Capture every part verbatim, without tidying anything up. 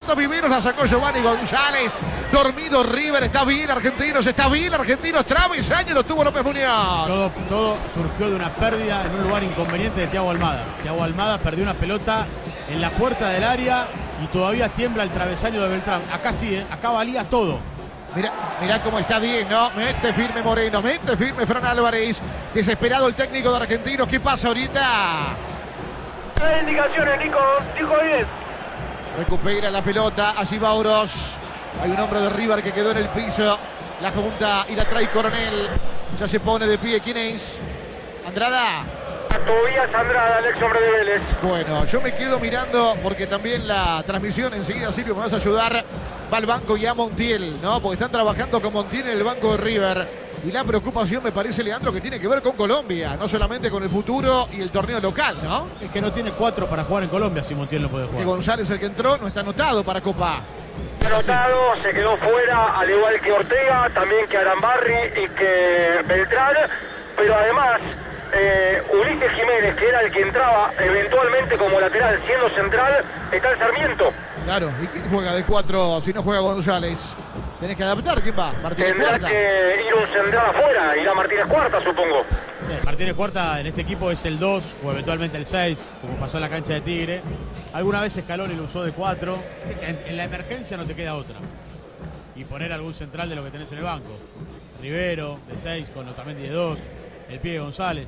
pelota Viveros, la sacó Giovanni González. Dormido River, está bien Argentinos, está bien Argentinos, travesaño lo tuvo López Muñoz. Todo, todo surgió de una pérdida en un lugar inconveniente de Thiago Almada. Thiago Almada perdió una pelota en la puerta del área y todavía tiembla el travesaño de Beltrán. Acá sí, ¿eh? Acá valía todo. Mirá, mirá cómo está bien, ¿no? Mete firme Moreno, mete firme Fran Álvarez. Desesperado el técnico de Argentinos. ¿Qué pasa ahorita? Tres indicaciones, Nico. Dijo bien. Recupera la pelota. Allí va Oroz. Hay un hombre de River que quedó en el piso. La junta y la trae Coronel. Ya se pone de pie. ¿Quién es? Andrada. Tobías Andrada, el ex hombre de Vélez. Bueno, yo me quedo mirando porque también la transmisión enseguida, Silvio, me vas a ayudar. Va al banco y a Montiel, ¿no? Porque están trabajando con Montiel en el banco de River. Y la preocupación, me parece, Leandro, que tiene que ver con Colombia, no solamente con el futuro y el torneo local, ¿no? Es que no tiene cuatro para jugar en Colombia si Montiel no puede jugar. Que González, el que entró, no está anotado para Copa. Anotado, se quedó fuera, al igual que Ortega, también que Arambarri y que Beltrán. Pero además, eh, Ulises Jiménez, que era el que entraba eventualmente como lateral, siendo central, está el Sarmiento. Claro, ¿y quién juega de cuatro si no juega González? Tenés que adaptar, ¿quién va? Martínez Tendrá Cuarta. que ir un central afuera, irá Martínez Cuarta, supongo. Sí, Martínez Cuarta en este equipo es el dos o eventualmente el seis, como pasó en la cancha de Tigre. Alguna vez Scaloni lo usó de cuatro. En, en la emergencia no te queda otra. Y poner algún central de lo que tenés en el banco. Rivero, de seis, con Otamendi de dos. El pie de González.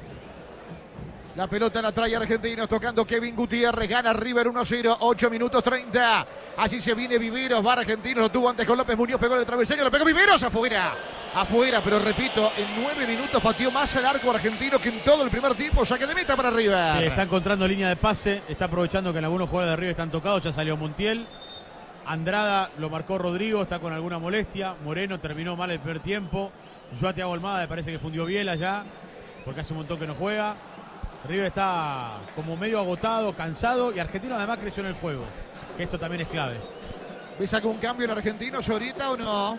La pelota la trae Argentinos, tocando Kevin Gutiérrez, gana River uno a cero, ocho minutos treinta. Allí se viene Viveros, va Argentinos, lo tuvo antes con López Muñoz, pegó el travesaño, lo pegó Viveros, afuera. Afuera, pero repito, en nueve minutos pateó más al arco argentino que en todo el primer tiempo. Saque de meta para River. Sí, está encontrando línea de pase, está aprovechando que en algunos jugadores de River están tocados, ya salió Montiel. Andrada lo marcó Rodrigo, está con alguna molestia. Moreno terminó mal el primer tiempo. Yo a Thiago Almada me parece que fundió Biela ya, porque hace un montón que no juega. River está como medio agotado, cansado, y Argentino además creció en el juego, que esto también es clave. ¿Ves algún cambio en Argentinos ahorita o no?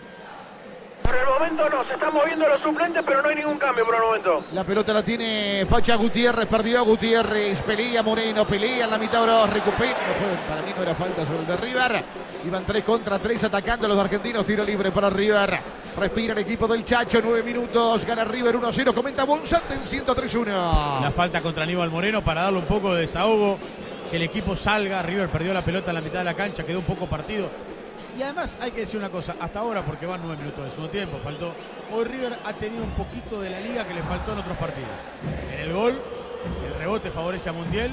Por el momento no, se están moviendo los suplentes, pero no hay ningún cambio por el momento. La pelota la tiene Facha Gutiérrez, perdió a Gutiérrez, pelea Moreno, pelea en la mitad, Oroz, recupera. No fue, para mí no era falta sobre el de River. Iban tres contra tres atacando a los argentinos, tiro libre para River. Respira el equipo del Chacho, nueve minutos, gana River uno a cero, comenta Bonzante en ciento tres uno. La falta contra Aníbal Moreno para darle un poco de desahogo, que el equipo salga. River perdió la pelota en la mitad de la cancha, quedó un poco partido. Y además hay que decir una cosa, hasta ahora, porque van nueve minutos de segundo tiempo, faltó. Hoy River ha tenido un poquito de la liga que le faltó en otros partidos. En el gol, el rebote favorece a Montiel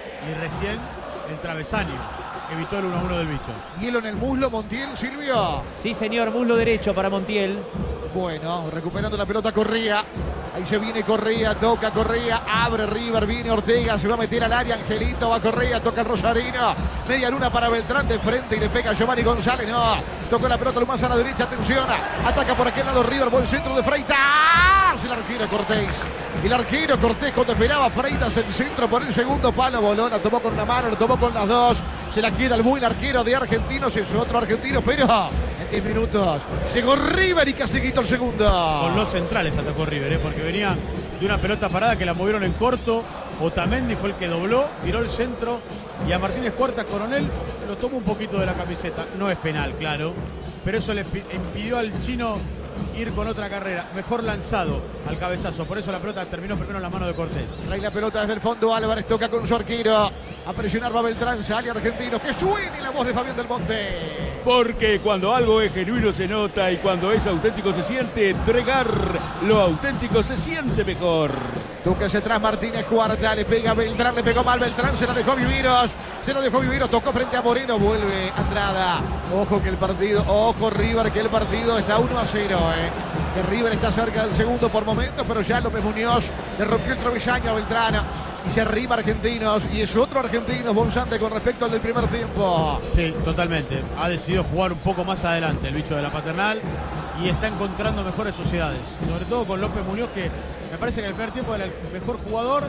y recién el travesaño evitó el uno a uno del bicho. Hielo en el muslo, Montiel, Silvio. Sí, señor, muslo derecho para Montiel. Bueno, recuperando la pelota Correa. Ahí se viene Correa, toca Correa, abre River, viene Ortega, se va a meter al área, Angelito, va Correa, toca el Rosarino. Media luna para Beltrán de frente y le pega a Giovanni González, no. Tocó la pelota lo más a la derecha, atención. Ataca por aquel lado River, buen centro de Freitas. El arquero Cortés. El arquero Cortés cuando esperaba Freitas el centro por el segundo palo, voló, la tomó con una mano, lo tomó con las dos. Se la queda el buen arquero de Argentinos, es otro argentino, pero en diez minutos llegó River y casi quitó el segundo. Con los centrales atacó River, ¿eh? Porque venían de una pelota parada que la movieron en corto. Otamendi fue el que dobló, tiró el centro y a Martínez Cuarta Coronel lo tomó un poquito de la camiseta. No es penal, claro, pero eso le impidió al chino ir con otra carrera, mejor lanzado al cabezazo, por eso la pelota terminó primero en la mano de Cortés. Trae la pelota desde el fondo, Álvarez toca con su arquero, a presionar va Beltrán, sale Argentino, que suene la voz de Fabián del Monte. Porque cuando algo es genuino se nota y cuando es auténtico se siente. Entregar lo auténtico se siente mejor. Toca hacia atrás Martínez Cuarta, le pega a Beltrán, le pegó mal Beltrán, se la dejó Viveros, se la dejó Viveros, tocó frente a Moreno, vuelve Andrada. Ojo que el partido, ojo River, que el partido está uno a cero, eh. Que River está cerca del segundo por momentos, pero ya López Muñoz le rompió el travesaño a Beltrán y se arriba Argentinos, y es otro argentino Bonzante con respecto al del primer tiempo. Sí, totalmente. Ha decidido jugar un poco más adelante el bicho de la Paternal y está encontrando mejores sociedades, sobre todo con López Muñoz, que me parece que en el primer tiempo era el mejor jugador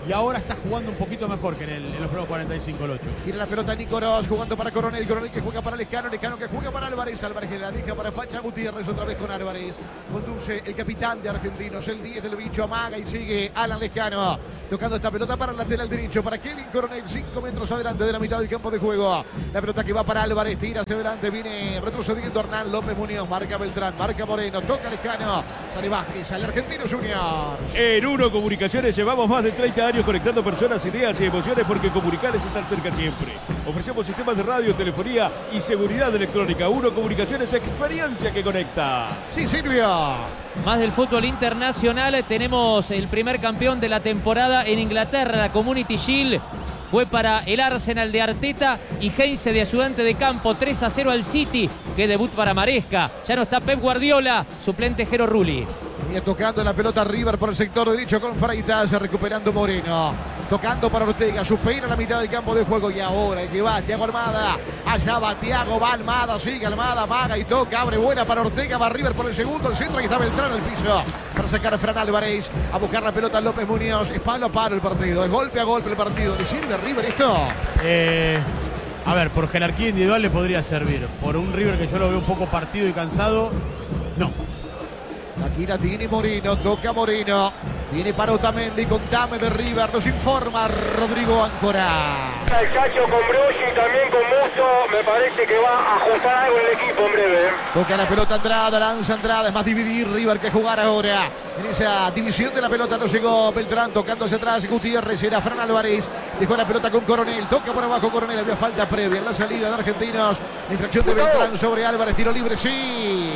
y ahora está jugando un poquito mejor que en, el, en los primeros cuarenta y cinco el ocho. Tiene la pelota Nico Oroz jugando para Coronel. Coronel que juega para Lescano. Lescano que juega para Álvarez. Álvarez que la deja para Facha Gutiérrez. Otra vez con Álvarez. Conduce el capitán de Argentinos. El diez del bicho amaga y sigue Alan Lescano. Tocando esta pelota para el lateral derecho. Para Kevin Coronel. cinco metros adelante de la mitad del campo de juego. La pelota que va para Álvarez. Tira hacia adelante. Viene retrocediendo Hernán López Muñoz. Marca Beltrán. Marca Moreno. Toca Lescano. Sale Vázquez. Sale Argentinos Juniors. En Uno Comunicaciones llevamos más de treinta años conectando personas, ideas y emociones porque comunicar es estar cerca siempre. Ofrecemos sistemas de radio, telefonía y seguridad electrónica. Uno Comunicaciones, experiencia que conecta. Sí, Silvio. Más del fútbol internacional, tenemos el primer campeón de la temporada en Inglaterra, la Community Shield. Fue para el Arsenal de Arteta y Heinze de ayudante de campo. tres a cero al City. Qué debut para Maresca. Ya no está Pep Guardiola, suplente Jero Rulli. Venía tocando la pelota River por el sector derecho con Freitas, recuperando Moreno. Tocando para Ortega, supera la mitad del campo de juego y ahora el que va, Thiago Almada. Allá va Thiago, va Almada, sigue Almada, amaga y toca, abre buena para Ortega, va River por el segundo, el centro y está Beltrán en el piso. Para sacar a Fran Álvarez, a buscar la pelota López Muñoz. Es palo a palo el partido, es golpe a golpe el partido. ¿Le sirve a River esto? Eh, a ver, por jerarquía individual le podría servir. Por un River que yo lo veo un poco partido y cansado, no. Aquí la tiene Moreno, toca Moreno. Viene para Otamendi con Dame de River, nos informa Rodrigo Áncora. El Chacho con Brugge y también con Musso, me parece que va a ajustar algo en el equipo en breve. Toca la pelota Andrada, lanza Andrada, es más dividir River que jugar ahora. En esa división de la pelota no llegó Beltrán, tocando hacia atrás Gutiérrez, era Fran Álvarez. Dejó la pelota con Coronel, toca por abajo Coronel, había falta previa en la salida de Argentinos. La infracción de Beltrán sobre Álvarez, tiro libre, sí.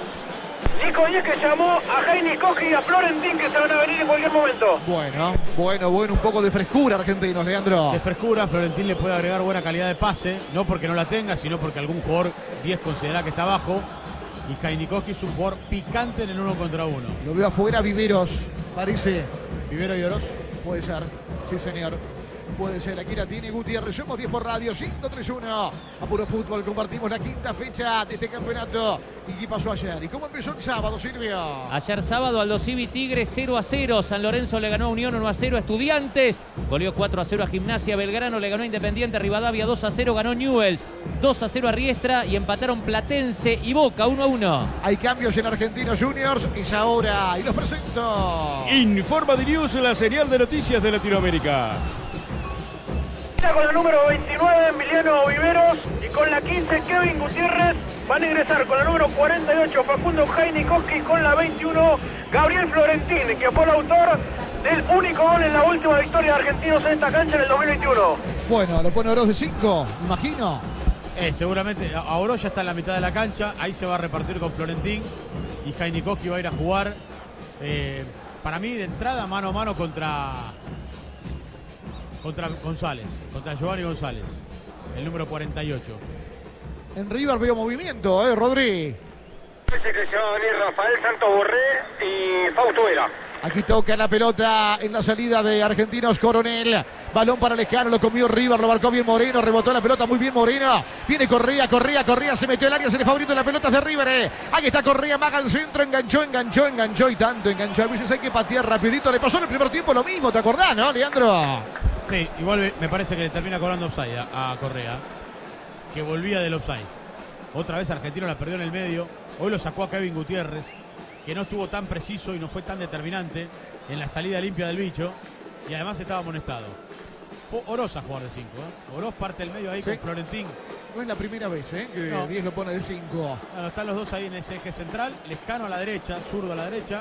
Nico Díez que llamó a Heini Koski y a Florentín que se van a venir en cualquier momento. Bueno, bueno, bueno, un poco de frescura Argentinos, Leandro. De frescura, Florentín le puede agregar buena calidad de pase, no porque no la tenga, sino porque algún jugador diez considera que está abajo. Y Heinikowski es un jugador picante en el uno contra uno. Lo veo afuera, Viveros, parece. Vivero y Oroz. Puede ser, sí señor. Puede ser, aquí la tiene Gutiérrez, somos diez por radio, cinco tres uno. A Puro Fútbol compartimos la quinta fecha de este campeonato. ¿Y qué pasó ayer? ¿Y cómo empezó el sábado, Silvio? Ayer sábado Aldo Civi Tigre cero a cero. San Lorenzo le ganó a Unión uno a cero a Estudiantes. Goleó cuatro a cero a Gimnasia. Belgrano le ganó a Independiente. Rivadavia dos a cero ganó Newell's. dos a cero a Riestra y empataron Platense y Boca uno a uno. Hay cambios en Argentinos Juniors. Es ahora y los presento. Informa de News, la señal de noticias de Latinoamérica. Con la número veintinueve Emiliano Viveros y con la quince Kevin Gutiérrez van a ingresar con la número cuarenta y ocho Facundo Heinikowski, con la veintiuno Gabriel Florentín, que fue el autor del único gol en la última victoria de Argentinos en esta cancha en el dos mil veintiuno. Bueno, lo pone Oroz de cinco, imagino. Eh, seguramente a Oroz ya está en la mitad de la cancha, ahí se va a repartir con Florentín y Heinikowski va a ir a jugar. Eh, para mí de entrada mano a mano contra... Contra González, contra Giovanni González, el número cuarenta y ocho. En River veo movimiento, ¿eh, Rodri? Parece que se va a venir Rafael Santos Borré y Fausto Vera. Aquí toca la pelota en la salida de Argentinos Coronel. Balón para Lescano, lo comió River, lo marcó bien Moreno, rebotó la pelota muy bien Moreno. Viene Correa, Correa, Correa, se metió el área, se le favorito la pelota de River. Eh. Ahí está Correa, maga al centro, enganchó, enganchó, enganchó y tanto enganchó. A veces hay que patear rapidito. Le pasó en el primer tiempo lo mismo, ¿te acordás, no, Leandro? Sí, igual me parece que le termina cobrando offside a, a Correa, que volvía del offside. Otra vez Argentino la perdió en el medio. Hoy lo sacó a Kevin Gutiérrez, que no estuvo tan preciso y no fue tan determinante en la salida limpia del bicho. Y además estaba amonestado. Fue Oroz a jugar de cinco. ¿eh? Oroz parte del medio ahí sí. Con Florentín. No es la primera vez ¿eh? que no. diez lo pone de cinco. Bueno, están los dos ahí en ese eje central. Lescano a la derecha, zurdo a la derecha.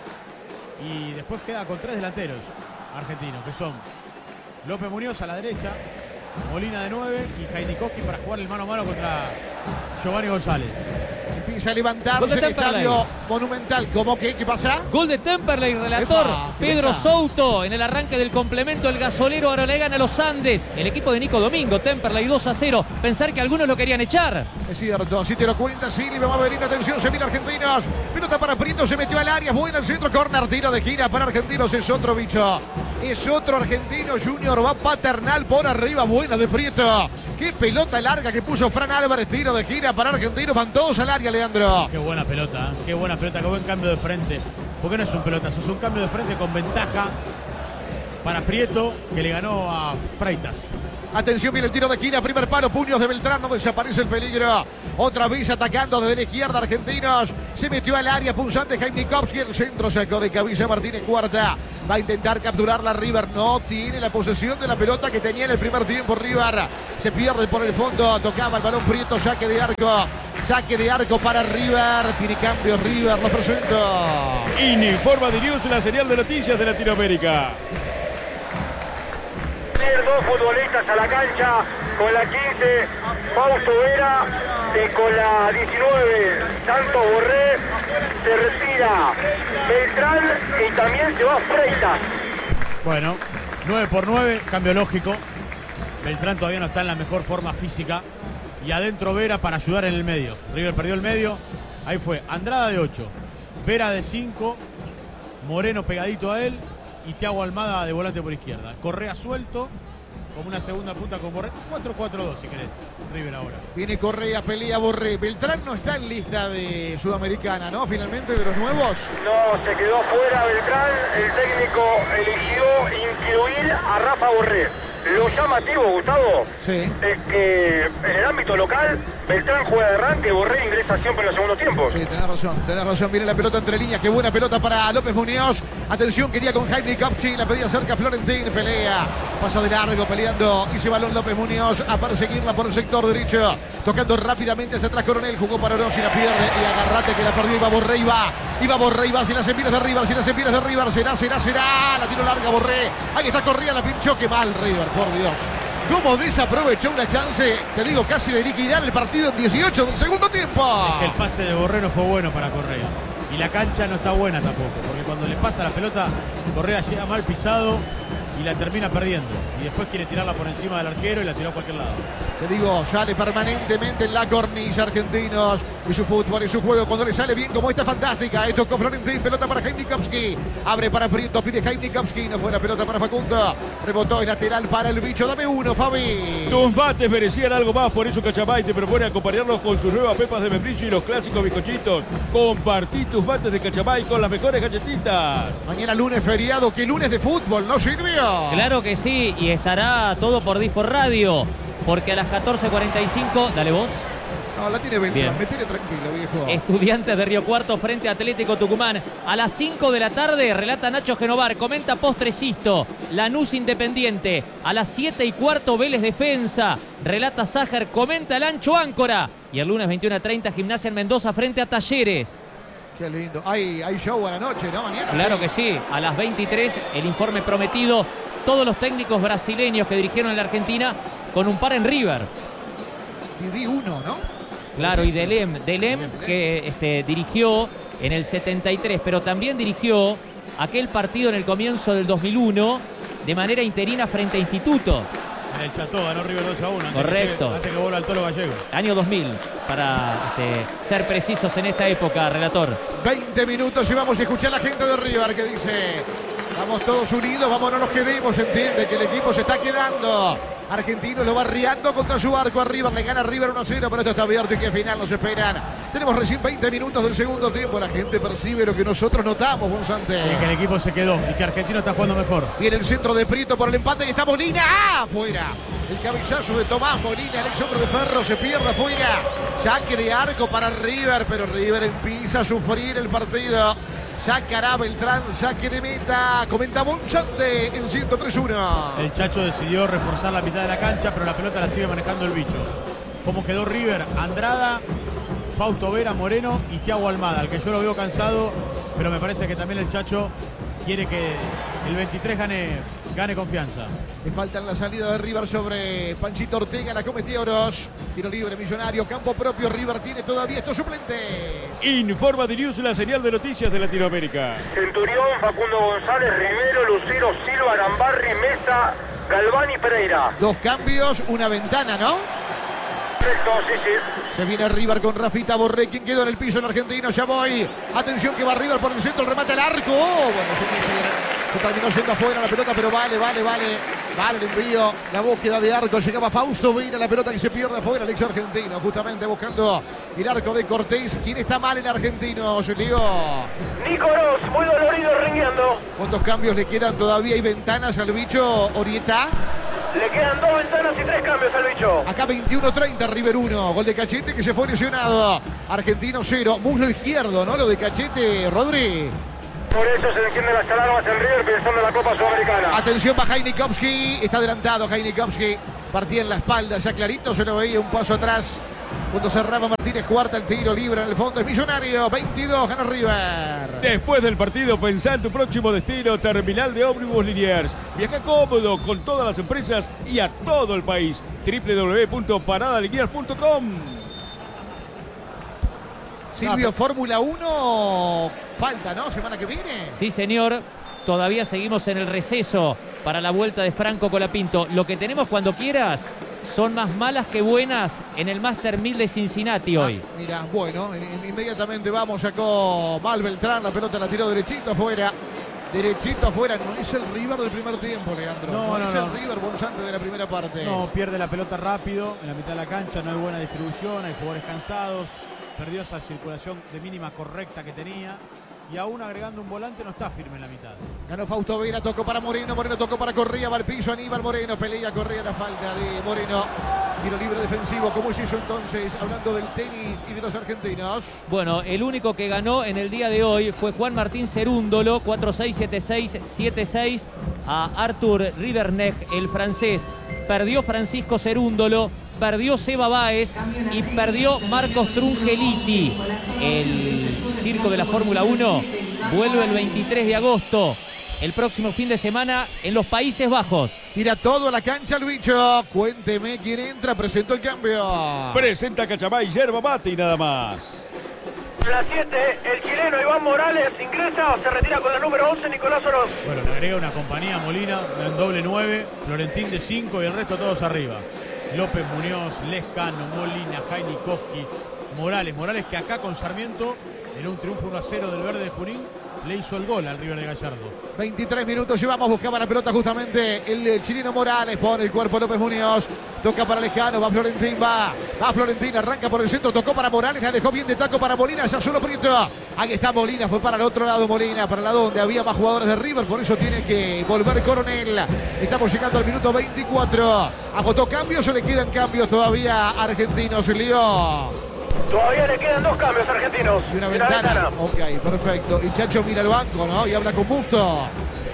Y después queda con tres delanteros argentinos, que son López Muñoz a la derecha, Molina de nueve y Heinikowski para jugar el mano a mano contra Giovanni González. Empieza a levantarse el estadio Monumental. ¿Cómo que? ¿Qué pasa? Gol de Temperley, relator Epa, Pedro epa. Souto en el arranque del complemento. El gasolero ahora le gana a los Andes. El equipo de Nico Domingo, Temperley dos a cero. Pensar que algunos lo querían echar. Es cierto, así te lo cuenta Silvio. Va a venir, atención, se viene Argentinos. Pelota para Prieto, se metió al área. Buena el centro, corner, tiro de gira para Argentinos. Es otro bicho. Es otro Argentino Junior. Va Paternal por arriba. Buena de Prieto. Qué pelota larga que puso Fran Álvarez. Tiro de gira para Argentinos. Van todos al área, Leandro. Qué buena pelota, ¿eh? Qué buena pelota, qué buen cambio de frente. Porque no es un pelotazo, es un cambio de frente con ventaja. para Prieto, que le ganó a Freitas. Atención, viene el tiro de esquina, primer palo, puños de Beltrán, no desaparece el peligro. Otra vez atacando desde la izquierda Argentinos. Se metió al área punzante Jaime Nikovsky, el centro sacó de cabeza Martínez Cuarta. Va a intentar capturar la River, no tiene la posesión de la pelota que tenía en el primer tiempo River. Se pierde por el fondo, tocaba el balón Prieto, saque de arco. Saque de arco para River, tiene cambio River, lo presento. Informa de News, la señal de noticias de Latinoamérica. Dos futbolistas a la cancha, con la quince, Fausto Vera, y con la diecinueve, Santos Borré, se retira Beltrán y también se va Freitas. Bueno, nueve por nueve, cambio lógico. Beltrán todavía no está en la mejor forma física. Y adentro Vera para ayudar en el medio. River perdió el medio. Ahí fue Andrada de ocho, Vera de cinco, Moreno pegadito a él y Thiago Almada de volante por izquierda. Correa suelto, como una segunda punta con Borré. cuatro cuatro dos si querés. River ahora. Viene Correa, pelea Borré. Beltrán no está en lista de Sudamericana, ¿no? Finalmente, de los nuevos. No, se quedó fuera Beltrán. El técnico eligió incluir a Rafa Borré. Lo llamativo, Gustavo, Sí. es que en el ámbito local Beltrán juega de arranque, Borré ingresa siempre en los segundos tiempos. Sí, tenés razón, tenés razón. Viene la pelota entre líneas. Qué buena pelota para López Muñoz. Atención, quería con Jaime Nikovsky. La pedía cerca Florentín. Pelea. Pasa de largo peleando. Ese balón López Muñoz a perseguirla por el sector derecho. Tocando rápidamente hacia atrás Coronel. Jugó para Oroz y la pierde. Y agarrate que la perdió. Iba Borré y va. Iba Borré y va. Si las envías de River. Si las envías de River. Será, será, será. La tiro larga Borré. Ahí está Correa. La pinchó. Qué mal River. Por Dios. Cómo desaprovechó una chance, te digo, casi de liquidar el partido en dieciocho del segundo tiempo. Es que el pase de Borré no fue bueno para Correa. Y la cancha no está buena tampoco, porque cuando le pasa la pelota, Correa llega mal pisado y la termina perdiendo. Y después quiere tirarla por encima del arquero y la tiró a cualquier lado. Te digo, sale permanentemente en la cornisa Argentinos. Y su fútbol y su juego cuando le sale bien como esta fantástica. Esto con Florentín, pelota para Jaime Nikovsky. Abre para Prieto, pide Jaime Nikovsky. No fue la pelota para Facundo. Rebotó el lateral para el bicho. Dame uno, Fabi. Tus mates merecían algo más, por eso Cachamay te propone acompañarlos con sus nuevas pepas de membrillo y los clásicos bizcochitos. Compartí tus mates de Cachamay con las mejores galletitas. Mañana lunes feriado, que lunes de fútbol, ¿no, Silvio? Claro que sí, y estará todo por Dispor Radio, porque a las catorce cuarenta y cinco, dale vos. No, la tiene Beltrán, Bien. me tiene tranquilo, viejo. Estudiantes de Río Cuarto frente a Atlético Tucumán. A las cinco de la tarde, relata Nacho Genovar, comenta Postrecisto, Lanús Independiente. A las siete y cuarto, Vélez Defensa, relata Sájar, comenta el Ancho Áncora. Y el lunes veintiuno a treinta, Gimnasia en Mendoza frente a Talleres. Qué lindo. Hay, hay show a la noche, ¿no? Mañana. Claro que sí, a las veintitrés, el informe prometido. Todos los técnicos brasileños que dirigieron en la Argentina con un par en River. Y di uno, ¿no? Claro, y Delem, Delem que este, dirigió en el setenta y tres, pero también dirigió aquel partido en el comienzo del dos mil uno de manera interina frente a Instituto. En el Cható ganó River dos a uno. Antes Correcto. Que, antes que vuelva al Tolo Gallego. Año dos mil, para este, ser precisos en esta época, relator. veinte minutos y vamos a escuchar a la gente de River que dice: vamos todos unidos, vamos, no nos quedemos, entiende que el equipo se está quedando. Argentino lo va riando contra su arco a River, le gana River uno a cero, pero esto está abierto y que final nos esperan. Tenemos recién veinte minutos del segundo tiempo, la gente percibe lo que nosotros notamos, Gonzante. Y que el equipo se quedó y que Argentino está jugando mejor. Viene el centro de Prieto por el empate y está Molina, ¡ah! Afuera. El cabezazo de Tomás Molina, el ex hombre de Ferro, se pierde afuera. Saque de arco para River, pero River empieza a sufrir el partido. Sacará Beltrán, saque de meta. Comenta Bonchante en ciento tres uno. El Chacho decidió reforzar la mitad de la cancha, pero la pelota la sigue manejando el bicho. ¿Cómo quedó River? Andrada, Fausto Vera, Moreno y Thiago Almada, al que yo lo veo cansado, pero me parece que también el Chacho quiere que el veintitrés gane, gane confianza. Le falta la salida de River sobre Panchito Ortega, la cometió Oroz. Tiro libre, Millonario, campo propio. River tiene todavía estos suplentes. Informa de News, la señal de noticias de Latinoamérica. Centurión, Facundo González, Rivero, Lucero, Silva, Arambarri, Mesa, Galván y Pereira. Dos cambios, una ventana, ¿no? Correcto, sí, sí. Se viene River con Rafita Borré, quien quedó en el piso, el argentino, ya voy. Atención que va River por el centro, el remate al arco. Oh, bueno, se, se terminó yendo afuera la pelota, pero vale, vale, vale. Vale el envío, la búsqueda de arco, llegaba Fausto Vera, la pelota que se pierde afuera, Alex Argentino, justamente buscando el arco de Cortés. ¿Quién está mal en argentino, Lío? Nico Ross, muy dolorido, rindiendo. ¿Cuántos cambios le quedan todavía? ¿Hay ventanas al bicho Orieta? Le quedan dos ventanas y tres cambios al bicho. Acá veintiuno treinta, River uno, gol de Cachete que se fue lesionado. Argentino cero, muslo izquierdo, ¿no? Lo de Cachete, Rodri. Por eso se encienden las alarmas en River pensando en la Copa Sudamericana. Atención para Heinikowski, está adelantado Heinikowski, partía en la espalda, ya clarito se lo veía un paso atrás. Cuando cerraba Martínez, cuarta el tiro libre en el fondo, es Millonario, veintidós, gana River. Después del partido, pensá en tu próximo destino, terminal de ómnibus Liniers. Viaja cómodo con todas las empresas y a todo el país. doble u doble u doble u punto parada liniers punto com. Silvio, Fórmula uno, falta, ¿no? Semana que viene. Sí, señor. Todavía seguimos en el receso para la vuelta de Franco Colapinto. Lo que tenemos cuando quieras son más malas que buenas en el Master mil de Cincinnati hoy. Ah, mira, bueno, inmediatamente vamos, sacó Mal Beltrán, la pelota la tiró derechito afuera. Derechito afuera, no es el River del primer tiempo, Leandro. No, no, no, es no. el River Bolsante de la primera parte. No, pierde la pelota rápido en la mitad de la cancha, no hay buena distribución, hay jugadores cansados, perdió esa circulación de mínima correcta que tenía y aún agregando un volante no está firme en la mitad. Ganó Fausto Vera, tocó para Moreno, Moreno tocó para Correa, va al piso, Aníbal Moreno, pelea Correa, la falta de Moreno. Tiro libre defensivo, ¿cómo es eso entonces? Hablando del tenis y de los argentinos. Bueno, el único que ganó en el día de hoy fue Juan Martín Cerúndolo, cuatro seis, siete seis, siete seis a Arthur Riverneck, el francés. Perdió Francisco Cerúndolo, perdió Seba Báez y perdió Marcos Trungeliti. El circo de la Fórmula uno vuelve el veintitrés de agosto, el próximo fin de semana en los Países Bajos. Tira todo a la cancha el bicho. Cuénteme quién entra, presentó el cambio. Presenta Cachamay, yerba mate y nada más. A las siete, el chileno Iván Morales ingresa, se retira con la número once, Nicolás Oroz. Bueno, le agrega una compañía Molina en doble nueve, Florentín de cinco y el resto todos arriba. López, Muñoz, Lescano, Molina, Heinikowski, Morales. Morales que acá con Sarmiento, en un triunfo uno a cero del Verde de Junín, le hizo el gol al River de Gallardo. veintitrés minutos llevamos, buscaba la pelota justamente el chileno Morales, pone el cuerpo López Muñoz, toca para Lescano, va Florentín, va, va Florentín, arranca por el centro, tocó para Morales, la dejó bien de taco para Molina, ya solo Prieto, ahí está Molina, fue para el otro lado Molina, para el lado donde había más jugadores de River, por eso tiene que volver Coronel. Estamos llegando al minuto veinticuatro, agotó cambios o le quedan cambios todavía a Argentinos, Lío. Todavía le quedan dos cambios argentinos. Y una en ventana. la ventana. Ok, perfecto. Y Chacho mira el banco, ¿no? Y habla con Busto.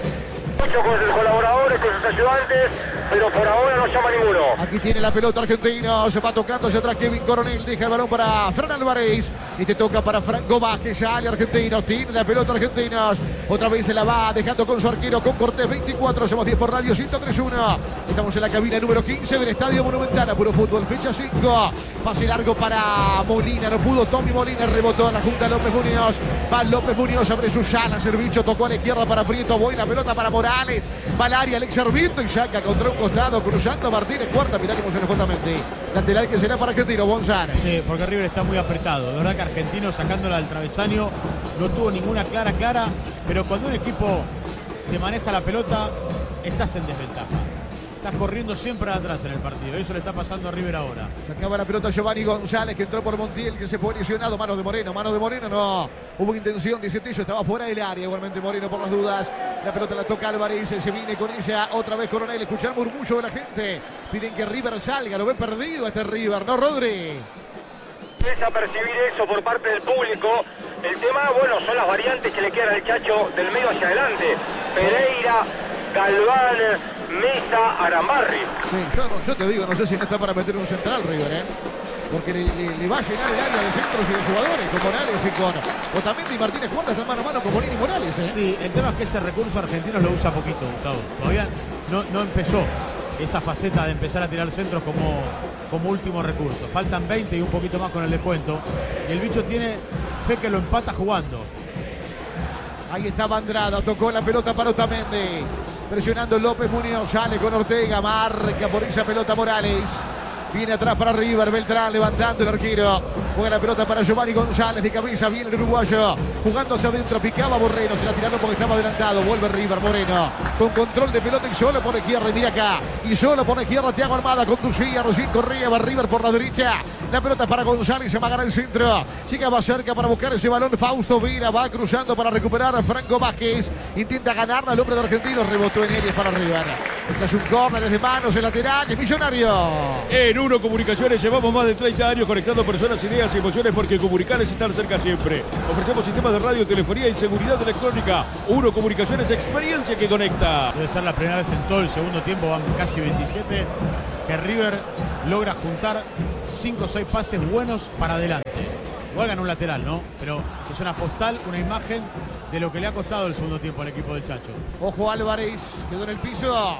Mucho con sus colaboradores, con sus ayudantes, pero por ahora no llama ninguno. Aquí tiene la pelota argentino. Se va tocando hacia atrás Kevin Coronel. Deja el balón para Fran Álvarez. Y te toca para Franco Vázquez. Sale argentino. Tiene la pelota argentinos. Otra vez se la va dejando con su arquero, con Cortés. veinticuatro. Somos diez por radio. ciento tres uno. Estamos en la cabina número quince del Estadio Monumental. A puro fútbol. Fecha cinco. Pase largo para Molina. No pudo Tommy Molina. Rebotó a la junta López Muñoz. Va López Muñoz. Abre su sala. Servicho tocó a la izquierda para Prieto. Voy la pelota para Morales. Va al área, Alex Sarmiento y saca contra un costado, cruzando Martínez, cuarta, mirá cómo se le justamente. Lateral que será para Argentino, González. Sí, porque River está muy apretado. De verdad que Argentino sacándola al travesaño no tuvo ninguna clara, clara, pero cuando un equipo te maneja la pelota, estás en desventaja. Estás corriendo siempre atrás en el partido. Eso le está pasando a River ahora. Sacaba la pelota Giovanni González, que entró por Montiel, que se fue lesionado. Mano de Moreno, mano de Moreno, no. Hubo intención, dice Tillo, estaba fuera del área. Igualmente Moreno por las dudas. La pelota la toca Álvarez, se viene con ella. Otra vez Coronel, escuchar el murmullo de la gente. Piden que River salga, lo ve perdido este River, ¿no, Rodri? Empieza a percibir eso por parte del público. El tema, bueno, son las variantes que le quedan al Chacho del medio hacia adelante. Pereira, Galván, Mesa, Arambarri. Sí, yo, yo te digo, no sé si no está para meter un central River, ¿eh? Porque le, le, le va a llenar el área de centros y de jugadores con Morales y con Otamendi y Martínez Juan, están mano a mano con Molina y Morales, ¿eh? Sí, el tema es que ese recurso argentino lo usa poquito, Gustavo. Todavía no, no empezó esa faceta de empezar a tirar centros como, como último recurso. Faltan veinte y un poquito más con el descuento. Y el bicho tiene fe que lo empata jugando. Ahí está Andrada, tocó la pelota para Otamendi. Presionando López Muñoz, sale con Ortega, marca por esa pelota Morales. Viene atrás para River, Beltrán levantando el arquero. Juega la pelota para Giovanni González, de cabeza viene el uruguayo, jugándose adentro, picaba Moreno, se la tiraron porque estaba adelantado, vuelve River, Moreno, con control de pelota y solo por la izquierda, y mira acá, y solo por la izquierda Thiago Almada, conducía, recién corría, va River por la derecha, la pelota para González, se va a ganar el centro, chica va cerca para buscar ese balón, Fausto Vera va cruzando para recuperar a Franco Vázquez, intenta ganarla al hombre de Argentino, rebotó en él y es para River. Este es un córner de manos, el lateral, es Millonario. En Uno Comunicaciones llevamos más de treinta años conectando personas, ideas y emociones porque comunicar es estar cerca siempre. Ofrecemos sistemas de radio, telefonía y seguridad electrónica. Uno Comunicaciones, experiencia que conecta. Debe ser la primera vez en todo el segundo tiempo, van casi veintisiete, que River logra juntar cinco o seis pases buenos para adelante. Igual ganó un lateral, ¿no? Pero es una postal, una imagen de lo que le ha costado el segundo tiempo al equipo del Chacho. Ojo Álvarez, quedó en el piso.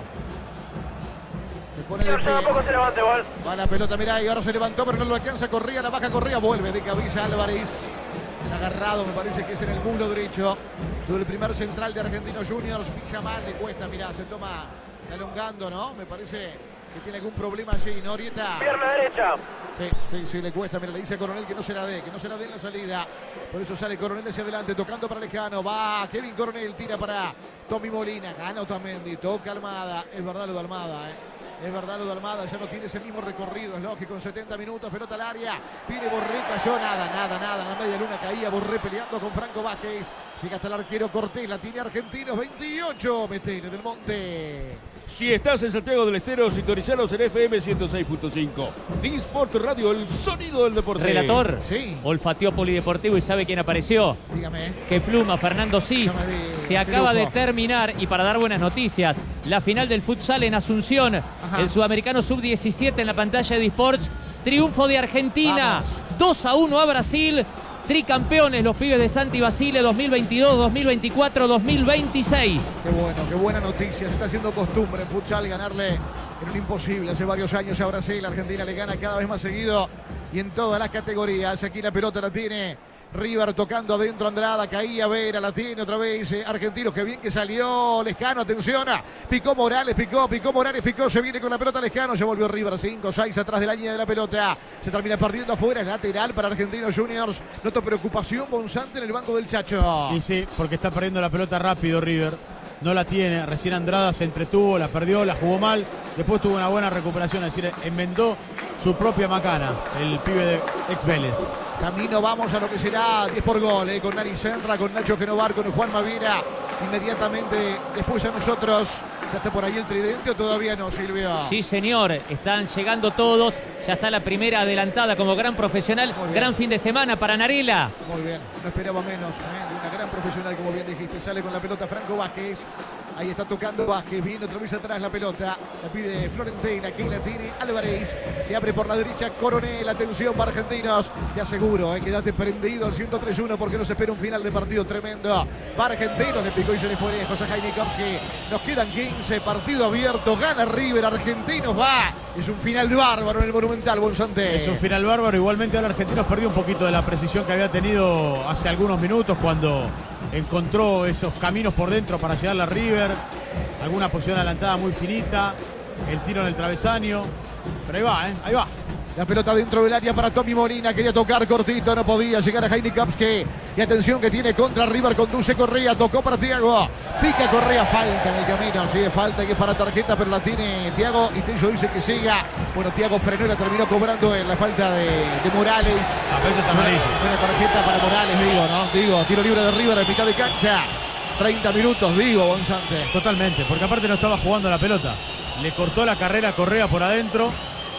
Se pone de pie. Tampoco se levanta igual. Va la pelota, mirá, y ahora se levantó, pero no lo alcanza. Corría, la baja, corría, vuelve de cabeza Álvarez. Se ha agarrado, me parece que es en el muslo derecho. Todo el primer central de Argentinos Juniors. Pisa mal, le cuesta, mirá, se toma elongando, ¿no? Me parece que tiene algún problema allí, ¿no, Orieta? Pierna derecha. Sí, sí, sí, le cuesta. Mira, le dice a Coronel que no se la dé, que no se la dé en la salida. Por eso sale Coronel hacia adelante, tocando para Lejano. Va Kevin Coronel, tira para Tommy Molina. Gana Otamendi, toca Almada. Es verdad lo de Almada, ¿eh? Es verdad lo de Almada, ya no tiene ese mismo recorrido, es lógico, en setenta minutos, pelota al área, viene Borré, cayó, nada, nada, nada, en la media luna caía Borré peleando con Franco Vázquez, llega hasta el arquero Cortés, la tiene Argentinos, veintiocho, Metele del Monte. Si estás en Santiago del Estero, sintonizanos en F M ciento seis punto cinco. D-Sport Radio, el sonido del deporte. Relator, Sí. olfateó Polideportivo y sabe quién apareció. Dígame. Qué pluma, Fernando Cis. No me digas, Se qué acaba de lujo. terminar, y para dar buenas noticias, la final del futsal en Asunción. Ajá. El sudamericano sub diecisiete en la pantalla de eSports. Triunfo de Argentina. Vamos. dos a uno a Brasil. Tricampeones los pibes de Santi Basile dos mil veintidós, dos mil veinticuatro, dos mil veintiséis. Qué bueno, qué buena noticia. Se está haciendo costumbre en futsal ganarle en un imposible. Hace varios años a Brasil, Argentina le gana cada vez más seguido y en todas las categorías. Aquí la pelota la tiene River tocando adentro Andrada, caía Vera, la tiene otra vez eh, Argentinos, que bien que salió Lescano, atención, picó Morales, picó, picó Morales, picó, se viene con la pelota Lescano, se volvió River, cinco seis atrás de la línea de la pelota, se termina perdiendo afuera, es lateral para Argentinos Juniors, noto preocupación Bonzante en el banco del Chacho. Y sí, porque está perdiendo la pelota rápido River. No la tiene, recién Andrada se entretuvo, la perdió, la jugó mal, después tuvo una buena recuperación, es decir, enmendó su propia macana, el pibe de ex Vélez. Camino vamos a lo que será diez por gol, eh, con Nari Senra, con Nacho Genovar, con Juan Mavira. Inmediatamente después a nosotros. ¿Ya está por ahí el tridente o todavía no, Silvio? Sí, señor, están llegando todos. Ya está la primera adelantada como gran profesional. Muy bien. Gran fin de semana para Narela. Muy bien, no esperaba menos, ¿eh? De una gran profesional, como bien dijiste. Sale con la pelota Franco Vázquez. Ahí está tocando Vázquez, viene otra vez atrás la pelota. La pide Florentina, quien la tiene Álvarez. Se abre por la derecha Coronel. Atención para Argentinos. Te aseguro, ¿eh? Quédate prendido al ciento tres uno porque nos espera un final de partido tremendo. Para Argentinos, le picó y se le fue lejos a Jainikovski. Nos quedan quince, partido abierto. Gana River, Argentinos va. Es un final bárbaro en el Monumental, Bonzante. Es un final bárbaro. Igualmente ahora Argentinos perdió un poquito de la precisión que había tenido hace algunos minutos cuando encontró esos caminos por dentro para llegar a River. Alguna posición adelantada muy finita. El tiro en el travesaño. Pero ahí va, ¿eh? Ahí va. La pelota dentro del área para Tommy Molina. Quería tocar cortito, no podía llegar a Jainikovski. Y atención que tiene contra River. Conduce Correa, tocó para Thiago. Pica Correa, falta en el camino. Sí, falta que es para tarjeta, pero la tiene Thiago. Y Tello dice que siga. Bueno, Thiago frenó y la terminó cobrando en la falta de, de Morales. A veces amarillo. Buena tarjeta para Morales, digo, ¿no? Digo, tiro libre de River de mitad de cancha. treinta minutos, digo, Bonzante. Totalmente, porque aparte no estaba jugando la pelota. Le cortó la carrera a Correa por adentro.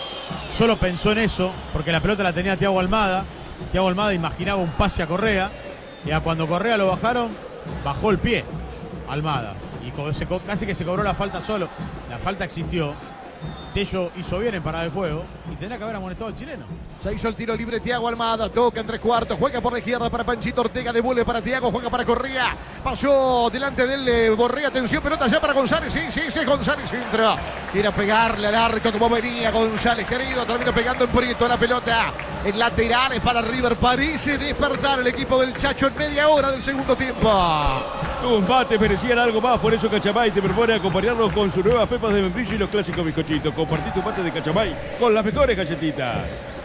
Solo pensó en eso, porque la pelota la tenía Thiago Almada. Thiago Almada imaginaba un pase a Correa. Y a cuando Correa lo bajaron, bajó el pie Almada. Y co- se co- casi que se cobró la falta solo. La falta existió. Tello hizo bien en parar el juego. Y tendrá que haber amonestado al chileno. Se hizo el tiro libre Thiago Almada, toca en tres cuartos, juega por la izquierda para Panchito Ortega, devuelve para Thiago, juega para Correa, pasó delante del eh, Borré, atención, pelota ya para González, sí, sí, sí, González entra, quiere pegarle al arco como venía González, querido, termina pegando en Prieto la pelota, en laterales para River, parece despertar el equipo del Chacho en media hora del segundo tiempo. Tu empate merecían algo más, por eso Cachamay te propone acompañarlos con sus nuevas pepas de membrillo y los clásicos bizcochitos. Compartí tu empate de Cachamay con las mejores galletitas.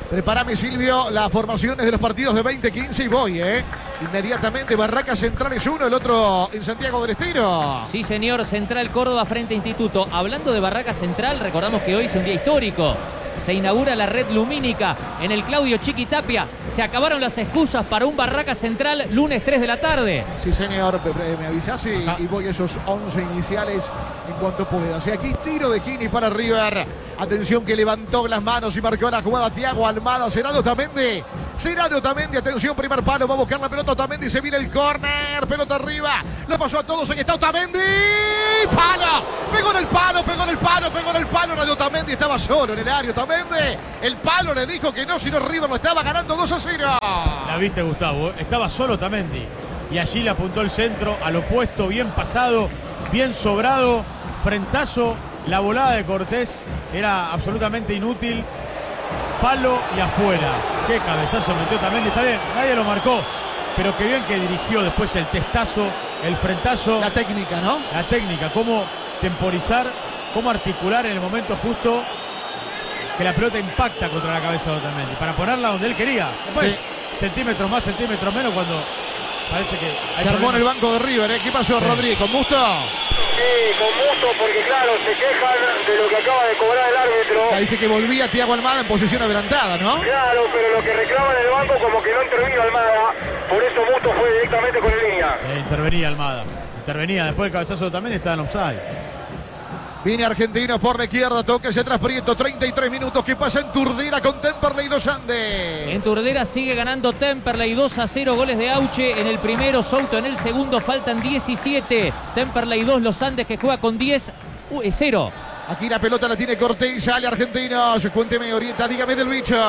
Prepárame, Silvio, las formaciones de los partidos de veinte quince y voy, ¿eh? Inmediatamente, Barracas Central es uno, el otro en Santiago del Estero. Sí, señor, Central Córdoba frente a Instituto. Hablando de Barracas Central, recordamos que hoy es un día histórico. Se inaugura la red lumínica en el Claudio Chiquitapia. Se acabaron las excusas para un Barracas Central lunes tres de la tarde. Sí, señor, me avisás y, y voy a esos once iniciales en cuanto pueda. O sea, aquí tiro de Gini para River. Atención que levantó las manos y marcó la jugada Thiago Almada. Será de Otamendi. Será de Otamendi. Atención, primer palo. Va a buscar la pelota Otamendi. Se viene el córner. Pelota arriba. Lo pasó a todos. Ahí está Otamendi. ¡Palo! Pegó en el palo, pegó en el palo, pegó en el palo. Era de Otamendi. Estaba solo en el área Otamendi. El palo le dijo que no, si no River lo estaba ganando dos a cero. La viste, Gustavo. Estaba solo Otamendi. Y allí le apuntó el centro al opuesto. Bien pasado. Bien sobrado. Frentazo. La volada de Cortés era absolutamente inútil. Palo y afuera. Qué cabezazo metió Otamendi. Está bien, nadie lo marcó. Pero qué bien que dirigió después el testazo, el frentazo. La técnica, ¿no? La técnica, cómo temporizar, cómo articular en el momento justo que la pelota impacta contra la cabeza de Otamendi. Para ponerla donde él quería. Después, sí. Centímetros más, centímetros menos, cuando parece que hay se armó en el banco de River, ¿eh? ¿Qué pasó, sí. Rodríguez? ¿Con Musto? Sí, con gusto, porque claro, se quejan de lo que acaba de cobrar el árbitro. Ya dice que volvía Thiago Almada en posición adelantada, ¿no? Claro, pero lo que reclaman en el banco como que no intervino Almada, por eso Musto fue directamente con el línea. Eh, intervenía Almada, intervenía, después del cabezazo también estaba en offside. Viene Argentino por la izquierda, toca ese atrás Prieto, treinta y tres minutos que pasa en Turdera con Temperley dos Andes. En Turdera sigue ganando Temperley dos a cero, goles de Auche en el primero, Souto en el segundo, faltan diecisiete. Temperley dos, Los Andes que juega con diez, cero. Aquí la pelota la tiene Cortés, sale Argentinos, cuénteme, orienta, dígame del bicho.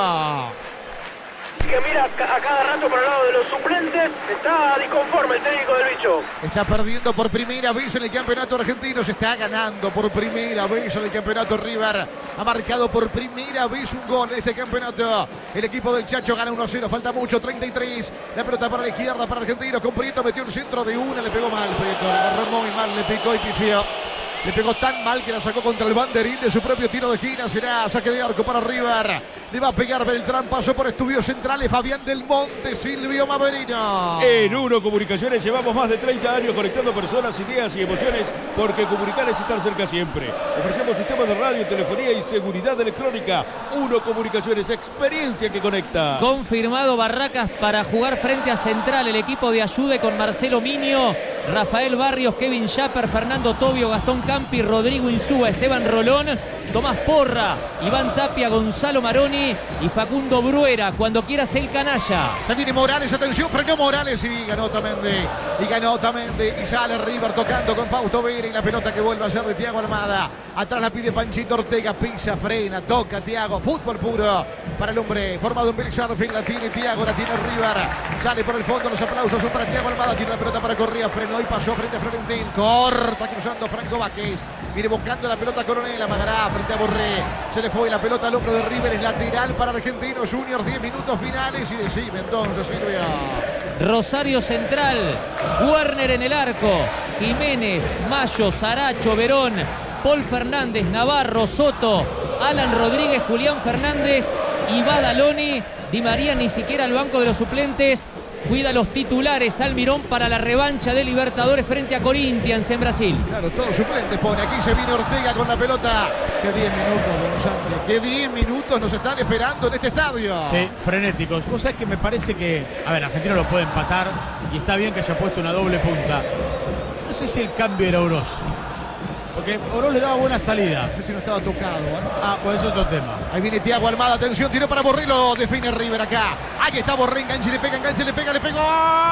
Que mira a cada rato por el lado de los suplentes, está disconforme el técnico del bicho. Está perdiendo por primera vez en el campeonato argentino, se está ganando por primera vez en el campeonato River. Ha marcado por primera vez un gol en este campeonato. El equipo del Chacho gana uno a cero, falta mucho, treinta y tres. La pelota para la izquierda para Argentinos, con Prieto metió el centro de una, le pegó mal Prieto, le agarró muy mal, le picó y pifió. Le pegó tan mal que la sacó contra el banderín de su propio tiro de esquina. Será saque de arco para River. Le va a pegar Beltrán. Pasó por estudios centrales. Fabián del Monte. Silvio Maverino. En Uno Comunicaciones llevamos más de treinta años conectando personas, ideas y emociones, porque comunicar es estar cerca siempre. Ofrecemos sistemas de radio, telefonía y seguridad electrónica. Uno Comunicaciones, experiencia que conecta. Confirmado Barracas para jugar frente a Central. El equipo de Ayude con Marcelo Miño, Rafael Barrios, Kevin Schapper, Fernando Tobio, Gastón Campi, Rodrigo Insúa, Esteban Rolón, Tomás Porra, Iván Tapia, Gonzalo Maroni y Facundo Bruera. Cuando quieras el canalla. Se viene Morales, atención, frenó Morales y ganó Otamendi. Y ganó Otamendi y sale River tocando con Fausto Vera y la pelota que vuelve a ser de Thiago Almada. Atrás la pide Panchito Ortega, pisa, frena, toca Thiago, fútbol puro para el hombre formado en Belxarfin. La tiene Thiago, la tiene River. Sale por el fondo, los aplausos son para Thiago Almada. Tiene la pelota para Correa, frenó y pasó frente a Florentín. Corta cruzando Franco Vázquez. Viene buscando la pelota Coronel, amagará frente a Borré. Se le fue la pelota al hombro de River, es lateral para Argentinos Juniors. diez minutos finales y decime entonces, Silvia. Rosario Central, Werner en el arco, Jiménez, Mayo, Saracho, Verón, Paul Fernández, Navarro, Soto, Alan Rodríguez, Julián Fernández y Badaloni. Di María ni siquiera al banco de los suplentes. Cuida los titulares Almirón para la revancha de Libertadores frente a Corinthians en Brasil. Claro, todos suplentes pone. Aquí se viene Ortega con la pelota. Que diez minutos, González. Que diez minutos nos están esperando en este estadio. Sí, frenéticos. Vos sabés que me parece que, a ver, Argentino lo puede empatar y está bien que haya puesto una doble punta. No sé si el cambio era Oroz, porque Oroz le daba buena salida. No sé si no estaba tocado, ¿eh? Ah, pues es otro tema. Ahí viene Thiago Almada, atención, tiró para Borré, lo define River acá. Ahí está Borré, enganche, le pega, enganche, le pega, le pegó.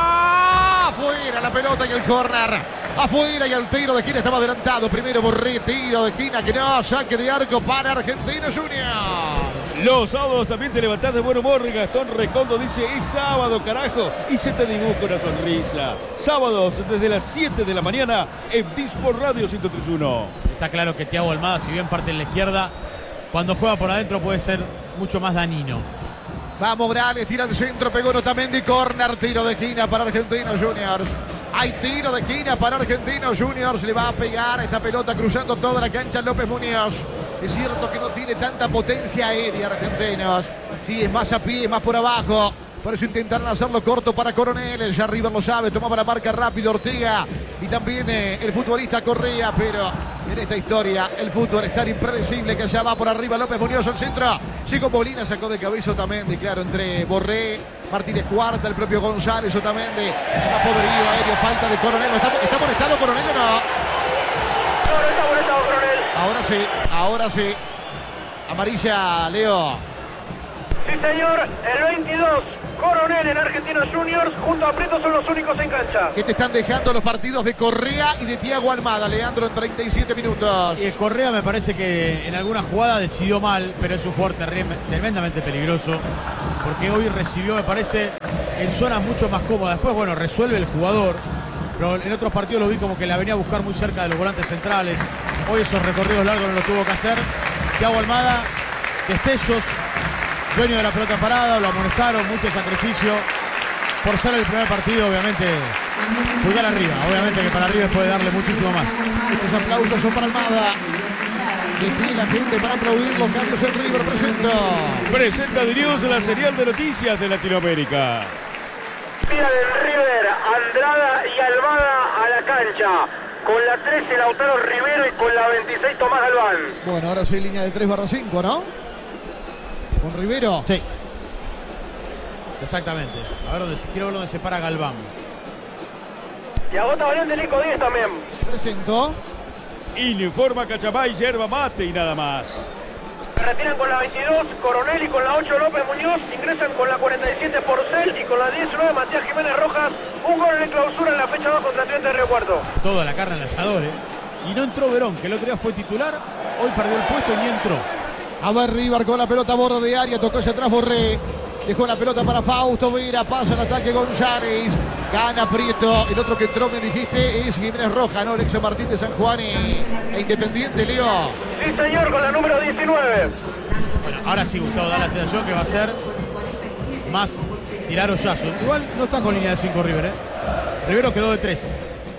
Afuera la pelota y el córner. Afuera y el tiro de esquina estaba adelantado. Primero Borré, tiro de esquina que no, saque de arco para Argentinos Juniors. Los sábados también te levantás de buen humor. Gastón Recondo dice, es sábado, carajo, y se te dibuja una sonrisa. Sábados desde las siete de la mañana en Disport Radio ciento tres punto uno. Está claro que Thiago Almada, si bien parte en la izquierda, cuando juega por adentro puede ser mucho más dañino. Vamos, Morales, tira al centro, pegó Otamendi, córner, tiro de esquina para Argentinos Juniors. Hay tiro de esquina para Argentinos Juniors, le va a pegar esta pelota cruzando toda la cancha López Muñoz. Es cierto que no tiene tanta potencia aérea Argentinos. Sí, es más a pie, es más por abajo. Por eso intentarán hacerlo corto para Coronel. Ya River lo sabe, tomaba la marca rápido Ortega. Y también eh, el futbolista Correa. Pero en esta historia el fútbol es tan impredecible que allá va por arriba López Muñoz al centro. Llegó Molina, sacó de cabeza Otamendi. Claro, entre Borré, Martínez Cuarta, el propio González, Otamendi. Más poderío aéreo, falta de Coronel. ¿Está, está molestado Coronel o no? No, no está molestado Coronel. Ahora sí, ahora sí. Amarilla, Leo. Sí, señor. El veintidós, Coronel en Argentinos Juniors. Junto a Prieto son los únicos en cancha. ¿Qué te están dejando los partidos de Correa y de Thiago Almada, Leandro, en treinta y siete minutos? Y Correa me parece que en alguna jugada decidió mal, pero es un jugador tremendamente peligroso. Porque hoy recibió, me parece, en zonas mucho más cómodas. Después, bueno, resuelve el jugador. Pero en otros partidos lo vi como que la venía a buscar muy cerca de los volantes centrales. Hoy esos recorridos largos no los tuvo que hacer. Thiago Almada, destellos, dueño de la pelota parada, lo amonestaron, mucho sacrificio. Por ser el primer partido, obviamente, pulgar arriba. Obviamente que para River puede darle muchísimo más. Estos aplausos son para Almada. De pie la gente para aplaudir los cambios en River. Presento. Presenta Dirius la serial de noticias de Latinoamérica. Tira del River, Andrada y Almada a la cancha. Con la trece Lautaro Rivero y con la veintiséis Tomás Galván. Bueno, ahora soy línea de tres barra cinco, ¿no? Con Rivero. Sí. Exactamente. A ver, dónde, quiero ver dónde se para Galván. Y agota variante Nico Díez también. Presento. Y le informa Cachabay, yerba mate y nada más. Se retiran con la veintidós Coronel y con la ocho López Muñoz. Ingresan con la cuarenta y siete Porcel y con la diecinueve Matías Jiménez Rojas. Un gol en clausura en la fecha dos contra Estudiantes de Río Cuarto. Toda la carne al asador, ¿eh? Y no entró Verón, que el otro día fue titular. Hoy perdió el puesto y ni entró. A ver, River con la pelota a borde de área. Tocó hacia atrás Borré. Dejó la pelota para Fausto Vera. Pasa el ataque González. Gana Prieto. El otro que entró, me dijiste, es Jiménez Rojas, ¿no? Alexo Martín de San Juan e, e Independiente, Leo. Sí, señor, con la número diecinueve. Bueno, ahora sí, Gustavo, da la sensación que va a ser más tirar hoyazo. Igual no está con línea de cinco River, ¿eh? Rivero quedó de tres.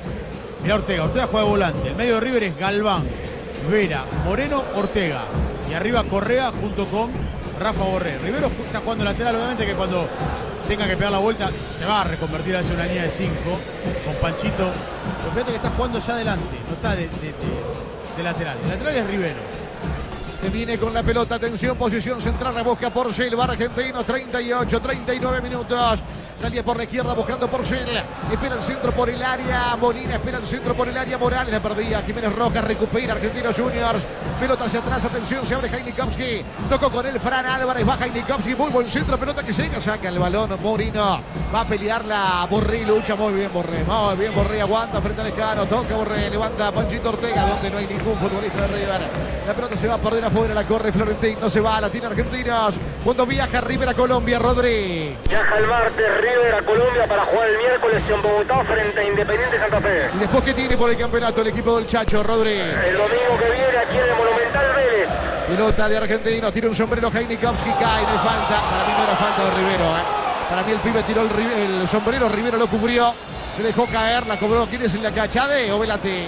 Mirá Ortega. Ortega juega de volante. El medio de River es Galván, Vera, Moreno, Ortega. Y arriba Correa junto con Rafa Borré. Rivero está jugando lateral, obviamente que cuando tenga que pegar la vuelta se va a reconvertir hacia una línea de cinco con Panchito. Pero fíjate que está jugando ya adelante, no está de, de, de, de lateral. El lateral es Rivero. Se viene con la pelota, atención, posición central, la busca Porcel, va Argentino, treinta y ocho, treinta y nueve minutos. Salía por la izquierda buscando Porcel, espera el centro por el área, Molina espera el centro por el área, Morales la perdía, Jiménez Rojas recupera Argentinos Juniors, pelota hacia atrás, atención, se abre Heinikowski, tocó con él Fran Álvarez, baja Heinikowski, muy buen centro, pelota que llega, saca el balón, Morino, va a pelearla, Borré, lucha muy bien Borré, muy bien Borré, aguanta frente a Lescano, toca Borré, levanta Panchito Ortega, donde no hay ningún futbolista de River, la pelota se va a perder afuera, la corre Florentino, se va, la tiene Argentinos, cuando viaja River a Colombia, Rodri. Viaja el martes River a Colombia para jugar el miércoles en Bogotá frente a Independiente Santa Fe. ¿Y después qué tiene por el campeonato el equipo del Chacho, Rodri? El domingo que viene aquí en el Monumental Vélez. Pelota de Argentinos, tira un sombrero Heinikowski, cae, no hay falta. Para mí no era falta de Rivero, ¿eh? Para mí el pibe tiró el, el sombrero, Rivero lo cubrió, se dejó caer, la cobró. ¿Quién es el de acá, Chade o Velate?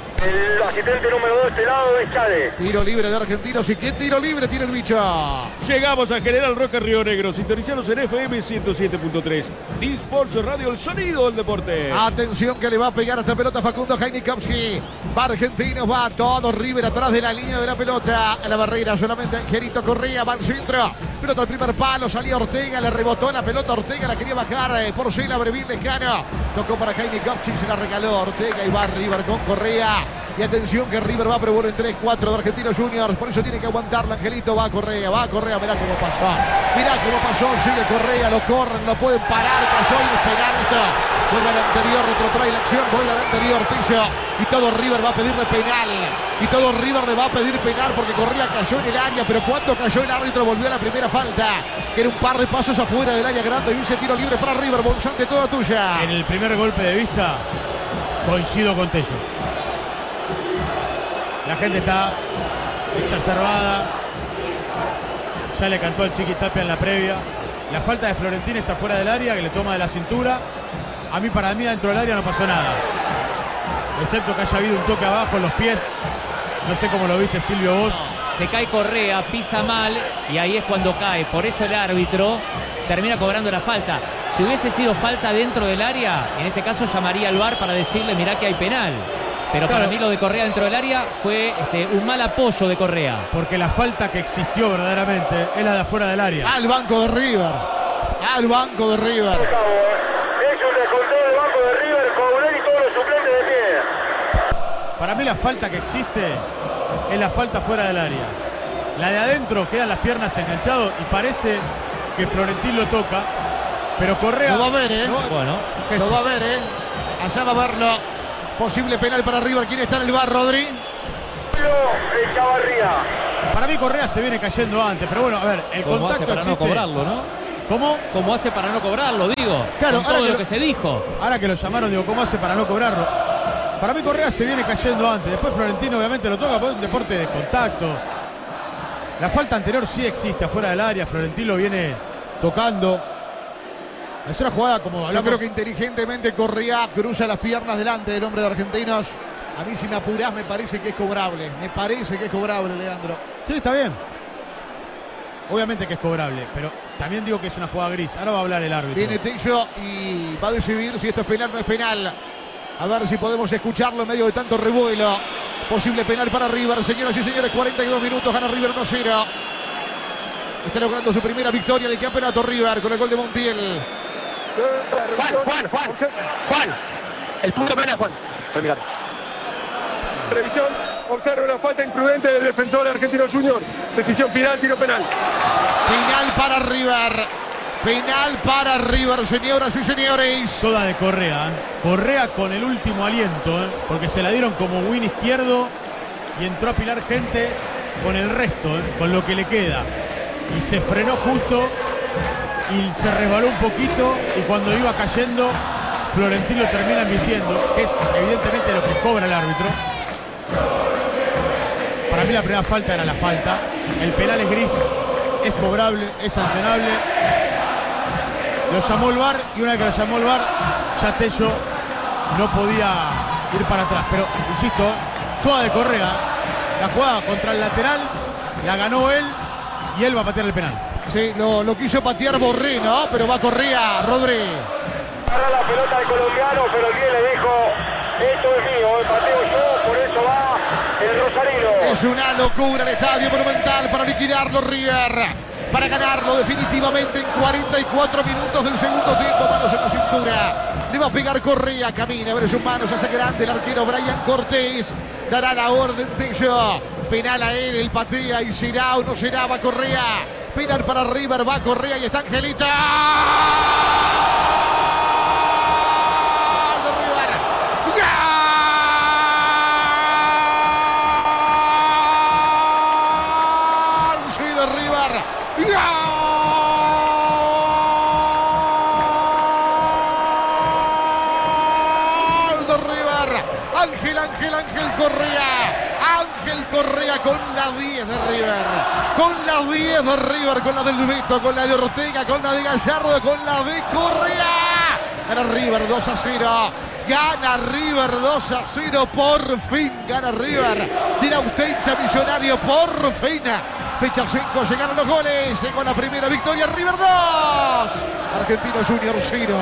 El asistente número dos de este lado es Chade. Tiro libre de Argentinos. ¿Y qué tiro libre tiene el bicho? Llegamos a General Roca Río Negro. Sintonizanos en F M ciento siete punto tres. D-Sports Radio, el sonido del deporte. Atención que le va a pegar a esta pelota Facundo Heinikowski. Va Argentinos, va todo River atrás de la línea de la pelota. En la barrera solamente Angelito Correa, va al centro. Pelota al primer palo, salía Ortega, le rebotó la pelota Ortega, la quería bajar eh, por Cela, Brevín Lescano. Tocó para Heinikowski, se la regaló Ortega y va River con Correa. Y atención que River va a probar en tres cuatro de Argentinos Juniors. Por eso tiene que aguantarla Angelito. Va a Correa, va a Correa. Mirá cómo pasó. Mirá cómo pasó. Sigue Correa, lo corren, lo pueden parar. Pasó y es penal esto. Vuelve al anterior, retrotrae la acción. Vuelve al anterior, Tizo. Y todo River va a pedirle penal. Y todo River le va a pedir penal porque Correa cayó en el área. Pero cuando cayó el árbitro volvió a la primera falta. Que era un par de pasos afuera del área grande. Y dice tiro libre para River. Monzante, toda tuya. En el primer golpe de vista coincido con Tello. La gente está exacerbada. Ya le cantó al Chiqui Tapia en la previa. La falta de Florentino es afuera del área, que le toma de la cintura. A mí, para mí, dentro del área no pasó nada. Excepto que haya habido un toque abajo en los pies. No sé cómo lo viste, Silvio, vos. se cae Correa, pisa mal y ahí es cuando cae. Por eso el árbitro termina cobrando la falta. Si hubiese sido falta dentro del área, en este caso llamaría al V A R para decirle, mirá que hay penal. Pero claro, para mí lo de Correa dentro del área fue este, un mal apoyo de Correa. Porque la falta que existió verdaderamente es la de afuera del área. Al banco de River. Al banco de River. Es un descontado del banco de River, Coudet y todos los suplentes de pie. Para mí la falta que existe es la falta fuera del área. La de adentro quedan las piernas enganchadas y parece que Florentín lo toca. Pero Correa... Lo va a ver, ¿eh? No, bueno. Lo va a ver, ¿eh? Allá va a verlo. Posible penal para River. ¿Quién está en el bar, Rodri? Chavarría. Para mí Correa se viene cayendo antes. Pero bueno, a ver, el ¿Cómo contacto hace para existe. no cobrarlo, no? ¿Cómo? ¿Cómo hace para no cobrarlo, digo? Claro, con todo ahora que lo lo- que se dijo. Ahora que lo llamaron, digo, ¿cómo hace para no cobrarlo? Para mí Correa se viene cayendo antes. Después Florentino obviamente lo toca, porque es un deporte de contacto. La falta anterior sí existe afuera del área. Florentino lo viene tocando. Es una jugada como Yo hablamos. creo que inteligentemente Correa cruza las piernas delante del hombre de Argentinos. A mí, si me apurás, me parece que es cobrable. Me parece que es cobrable, Leandro. Sí, está bien. Obviamente que es cobrable, pero también digo que es una jugada gris. Ahora va a hablar el árbitro. Viene Tello y va a decidir si esto es penal o no es penal. A ver si podemos escucharlo en medio de tanto revuelo. Posible penal para River. Señoras y señores, cuarenta y dos minutos. Gana River uno cero. Está logrando su primera victoria en el campeonato River con el gol de Montiel. Juan, Juan, Juan, Juan. El punto penal, Juan. Revisión. Observa una falta imprudente del defensor argentino Junior. Decisión final, tiro penal. Penal para River. Penal para River, señoras y señores. Toda de Correa. ¿eh? Correa con el último aliento, ¿eh? Porque se la dieron como win izquierdo y entró a pilar gente con el resto, ¿eh? Con lo que le queda. Y se frenó justo y se resbaló un poquito y cuando iba cayendo, Florentino termina invirtiendo, que es evidentemente lo que cobra el árbitro. Para mí la primera falta era la falta. El penal es gris, es cobrable, es sancionable. Lo llamó el V A R y una vez que lo llamó el V A R, ya Tello no podía ir para atrás. Pero, insisto, toda de Correa. La jugada contra el lateral la ganó él y él va a patear el penal. Sí, lo, lo quiso patear Borré, ¿no? Pero va Correa, Rodri. Agarra la pelota del colombiano, pero el bien le dijo, esto es mío, el pateo yo, por eso va el rosarino. Es una locura el Estadio Monumental para liquidarlo River. Para ganarlo definitivamente en cuarenta y cuatro minutos del segundo tiempo. Manos en la cintura. Le va a pegar Correa. Camina, abre sus manos, hace grande el arquero Brian Cortés. Dará la orden Tello. Penal a él, el patea y será o no será, va Correa. Penal para River, va Correa y está Angelita. ¡Gol de River! ¡Gol! Sí, de River. ¡Gol de River! Ángel, Ángel, Ángel Correa. Ángel Correa con la diez de River. Con la diez de River, con la del Beto, con la de Ortega, con la de Gallardo, con la de Correa. Gana River dos a cero. Gana River dos a cero. Por fin gana River. Dirá usted, hincha millonario, por fin. Fecha cinco, llegaron los goles. Con la primera victoria, River dos. Argentinos Junior cero.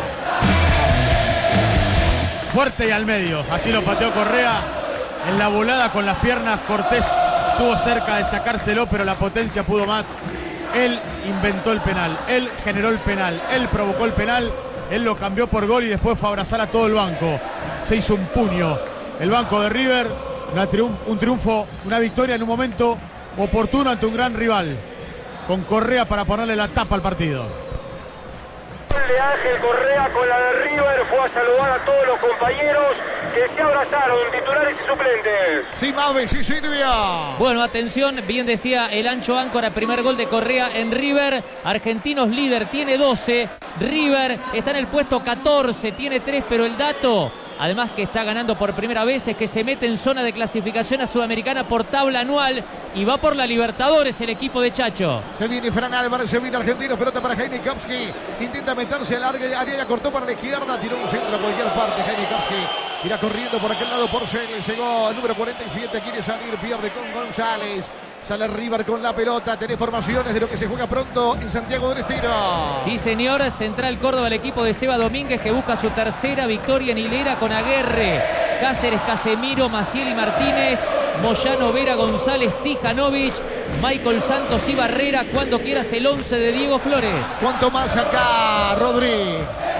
Fuerte y al medio. Así lo pateó Correa. En la volada con las piernas, Cortés estuvo cerca de sacárselo, pero la potencia pudo más. Él inventó el penal, él generó el penal, él provocó el penal, él lo cambió por gol y después fue a abrazar a todo el banco. Se hizo un puño. El banco de River, una triunfo, un triunfo, una victoria en un momento oportuno ante un gran rival. Con Correa para ponerle la tapa al partido. De Ángel Correa con la de River fue a saludar a todos los compañeros que se abrazaron, titulares y suplentes. Sí, Mabe, sí, Silvia. Bueno, atención, bien decía el ancho áncora, primer gol de Correa en River. Argentinos líder, tiene doce. River está en el puesto catorce, tiene tres, pero el dato, además que está ganando por primera vez, es que se mete en zona de clasificación a Sudamericana por tabla anual y va por la Libertadores el equipo de Chacho. Se viene Fran Álvarez, se viene Argentino, pelota para Heinikowski. Intenta meterse al área, área, cortó para la izquierda, tiró un centro a cualquier parte. Heinikowski irá corriendo por aquel lado por Porcel. Llegó el número cuarenta y siete, quiere salir, pierde con González. Sale River con la pelota. Tenés formaciones de lo que se juega pronto en Santiago del Estero. Sí, señor. Central Córdoba, el equipo de Seba Domínguez, que busca su tercera victoria en hilera con Aguerre, Cáceres, Casemiro, Maciel y Martínez, Moyano, Vera, González, Tijanovic, Michael Santos y Barrera. Cuando quieras el once de Diego Flores. ¿Cuánto más acá, Rodri?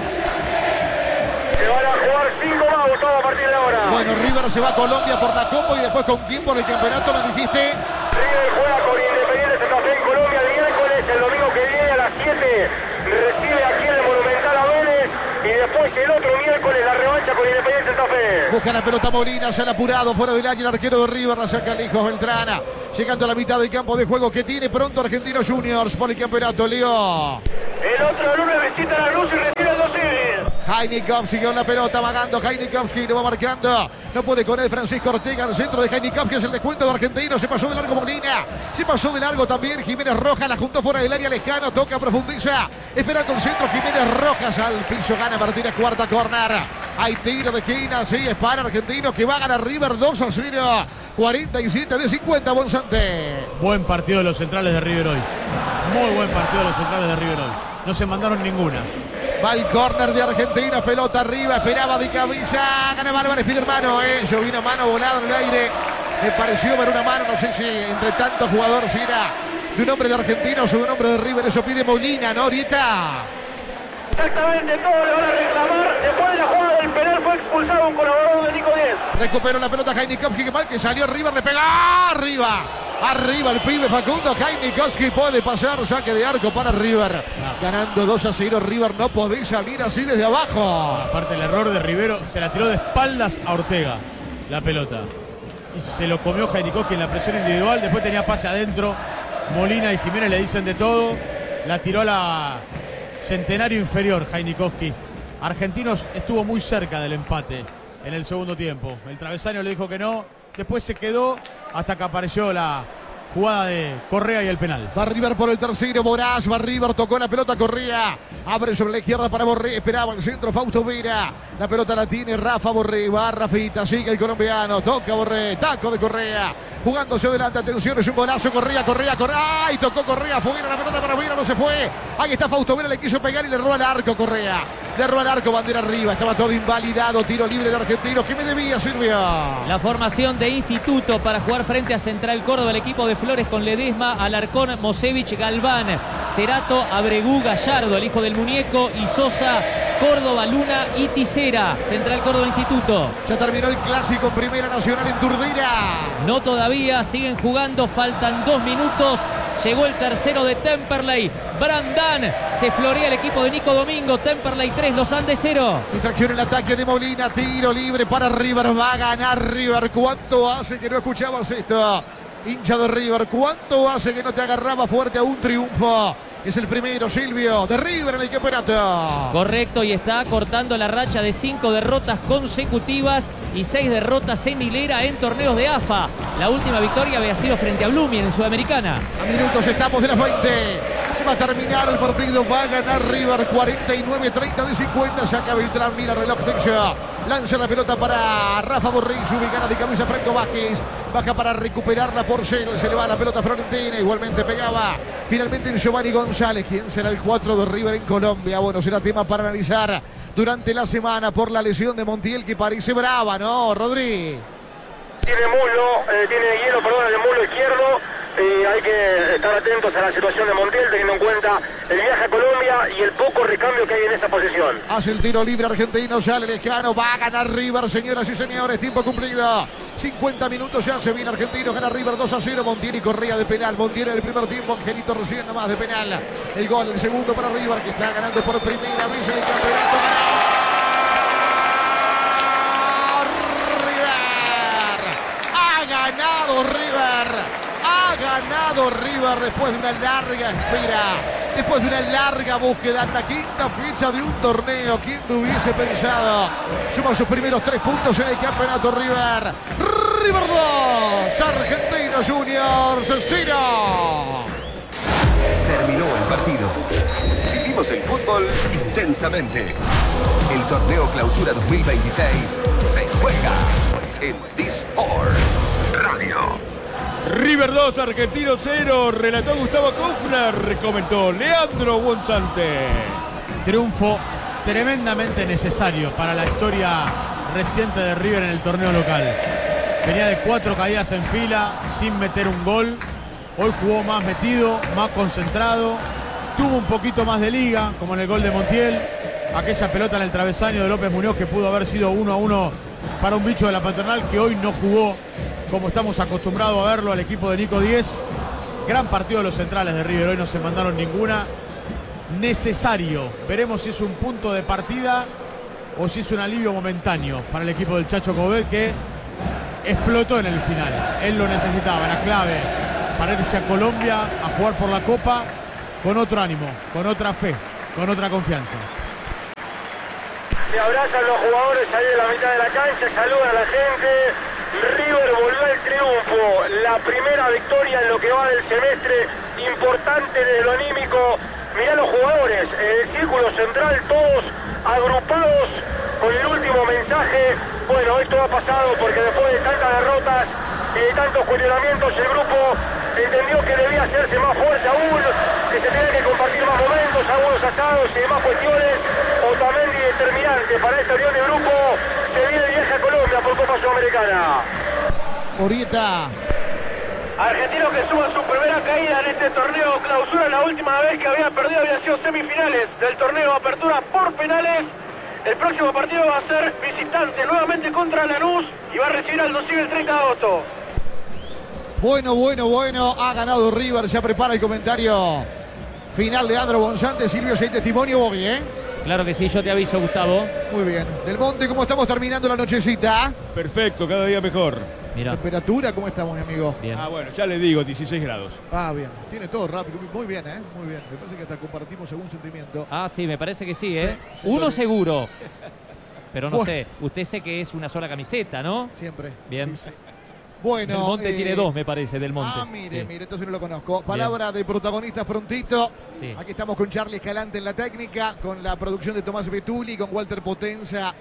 Se van a jugar cinco más, Gustavo, a partir de ahora. Bueno, River se va a Colombia por la Copa y después con quién por el campeonato, me dijiste. River juega con Independiente Santa Fe en Colombia el miércoles, el domingo que viene a las siete recibe aquí en el Monumental a Vélez y después el otro miércoles la revancha con Independiente Santa Fe. Busca la pelota Molina, se ha apurado fuera del área el arquero de River, la saca Lijos Beltrana. Llegando a la mitad del campo de juego que tiene pronto Argentinos Juniors por el campeonato, Leo. El otro lunes visita la luz y retira el dos. Heinikowski con la pelota, vagando Heinikowski, lo va marcando. No puede con él Francisco Ortega, el centro de Heinikowski, es el descuento de Argentino. Se pasó de largo Molina, se pasó de largo también Jiménez Rojas, la juntó fuera del área lejano, toca, profundiza, esperando el centro Jiménez Rojas al piso, gana Martínez, cuarta corner. Hay tiro de esquina, sí, es para Argentino que va a ganar River dos a cero. cuarenta y siete de cincuenta, Bonzante. Buen partido de los centrales de River hoy. Muy buen partido de los centrales de River hoy. No se mandaron ninguna. Va el córner de Argentina, pelota arriba, esperaba de cabeza, gana Álvarez, pide mano, eh, yo vi una mano volada en el aire, me pareció ver una mano, no sé si entre tantos jugadores si era de un hombre de Argentinos o de un hombre de River, eso pide Molina, ¿no, Orieta? Exactamente, todo le van a reclamar. Después de la jugada del penal fue expulsado un colaborador de Nico Díez. Recuperó la pelota Heinikowski, que mal que salió River, le pega arriba. Arriba el pibe Facundo Heinikowski puede pasar, saque de arco para River. Ganando dos a cero, River no podéis salir así desde abajo. Aparte el error de Rivero, se la tiró de espaldas a Ortega, la pelota. Y se lo comió Heinikowski en la presión individual, después tenía pase adentro. Molina y Jiménez le dicen de todo. La tiró a la centenario inferior Heinikowski. Argentinos estuvo muy cerca del empate en el segundo tiempo. El travesaño le dijo que no, después se quedó hasta que apareció la jugada de Correa y el penal. Va River por el tercero, Moraz, va River, tocó la pelota, Correa, abre sobre la izquierda para Borré, esperaba el centro, Fausto Vera, la pelota la tiene Rafa Borré, va Rafita, sigue el colombiano, toca Borré, taco de Correa, jugándose adelante, atención, es un golazo, Correa, Correa, Correa, ¡ay! Tocó Correa, fuera la pelota para Vera, no se fue, ahí está Fausto Vera, le quiso pegar y le roba al arco Correa, le roba al arco, bandera arriba, estaba todo invalidado, tiro libre de Argentinos, ¿qué me debía, Silvia? La formación de Instituto para jugar frente a Central Córdoba, el equipo de Flores con Ledesma, Alarcón, Mosevich, Galván, Cerato, Abregú, Gallardo, el hijo del muñeco, y Sosa, Córdoba, Luna y Tisera. Central Córdoba Instituto. Ya terminó el clásico en Primera Nacional en Turdera. No todavía, siguen jugando, faltan dos minutos. Llegó el tercero de Temperley. Brandán, se florea el equipo de Nico Domingo. Temperley tres, Los Andes cero. Distracción en el ataque de Molina, tiro libre para River, va a ganar River. ¿Cuánto hace que no escuchabas esto? Hincha de River, ¿cuánto hace que no te agarraba fuerte a un triunfo? Es el primero, Silvio, de River en el campeonato. Correcto, y está cortando la racha de cinco derrotas consecutivas y seis derrotas en hilera en torneos de A F A. La última victoria había sido frente a Blooming en Sudamericana. A minutos estamos de las veinte. Se va a terminar el partido, va a ganar River cuarenta y nueve treinta de cincuenta. Saca Beltrán, mira el reloj techo. Lanza la pelota para Rafa Borré, sube y gana de cabeza Franco Vázquez. Baja para recuperarla por Cel, se le va la pelota a Florentina, igualmente pegaba finalmente en Giovanni González. ¿Quién será el cuatro de River en Colombia? Bueno, será tema para analizar durante la semana por la lesión de Montiel, que parece brava, ¿no, Rodri? Tiene muslo, eh, tiene hielo, perdón, en el muslo izquierdo. Eh, hay que estar atentos a la situación de Montiel, teniendo en cuenta el viaje a Colombia y el poco recambio que hay en esa posición. Hace el tiro libre Argentino, sale lejano, va a ganar River, señoras y señores, tiempo cumplido. cincuenta minutos ya se viene Argentino, gana River dos a cero. Montiel y Correa de penal. Montiel en el primer tiempo, Angelito recién nomás de penal. El gol, el segundo para River, que está ganando por primera vez en el campeonato. ¡Ganó! ¡River! ¡Ha ganado River! Ha ganado River después de una larga espera, después de una larga búsqueda, en la quinta fecha de un torneo. ¿Quién lo hubiese pensado? Suma sus primeros tres puntos en el campeonato River. River dos, Argentinos Juniors cero. Terminó el partido. Vivimos el fútbol intensamente. El torneo Clausura dos mil veintiséis se juega en T-Sports Radio. River dos, Argentino cero. Relató Gustavo Kufner, comentó Leandro Bonzante. Triunfo tremendamente necesario para la historia reciente de River en el torneo local. Venía de cuatro caídas en fila sin meter un gol. Hoy jugó más metido, más concentrado. Tuvo un poquito más de liga, como en el gol de Montiel. Aquella pelota en el travesaño de López Muñoz que pudo haber sido uno a uno para un bicho de la Paternal, que hoy no jugó como estamos acostumbrados a verlo al equipo de Nico Díez. Gran partido de los centrales de River, hoy no se mandaron ninguna. Necesario, veremos si es un punto de partida o si es un alivio momentáneo para el equipo del Chacho Coudet, que explotó en el final. Él lo necesitaba, era clave para irse a Colombia a jugar por la Copa con otro ánimo, con otra fe, con otra confianza. Se abrazan los jugadores ahí en la mitad de la cancha, saludan a la gente. River volvió al triunfo, la primera victoria en lo que va del semestre, importante desde lo anímico. Mirá los jugadores, en el círculo central, todos agrupados con el último mensaje. Bueno, esto ha pasado porque después de tantas derrotas y de tantos cuestionamientos, el grupo entendió que debía hacerse más fuerte aún, que se tenía que compartir más momentos, algunos asados y demás cuestiones. Otamendi determinante para esta unión de grupo. Se viene el viaje a Colombia por Copa Sudamericana. Orieta. Argentino que suma su primera caída en este torneo clausura. La última vez que había perdido había sido semifinales del torneo apertura por penales. El próximo partido va a ser visitante nuevamente contra Lanús y va a recibir al Aldosivi el treinta de agosto. Bueno, bueno, bueno. Ha ganado River. Ya prepara el comentario final de Leandro Bonzante. Silvio, si hay testimonio, voy, ¿eh? Claro que sí, yo te aviso, Gustavo. Muy bien. Del Monte, ¿cómo estamos terminando la nochecita? Perfecto, cada día mejor. Mira. ¿Temperatura? ¿Cómo estamos, mi amigo? Bien. Ah, bueno, ya le digo, dieciséis grados. Ah, bien. Tiene todo rápido. Muy bien, ¿eh? Muy bien. Me parece que hasta compartimos algún sentimiento. Ah, sí, me parece que sí, ¿eh? Sí, sí, Uno sí. seguro. Pero no Bueno. sé, usted sé que es una sola camiseta, ¿no? Siempre. Bien. Sí, sí. Bueno. Del Monte eh, tiene dos, me parece, Del Monte. Ah, mire, Sí. mire, entonces no lo conozco. Palabra de protagonistas prontito. Sí. Aquí estamos con Charlie Escalante en la técnica, con la producción de Tomás Betuli, con Walter Potenza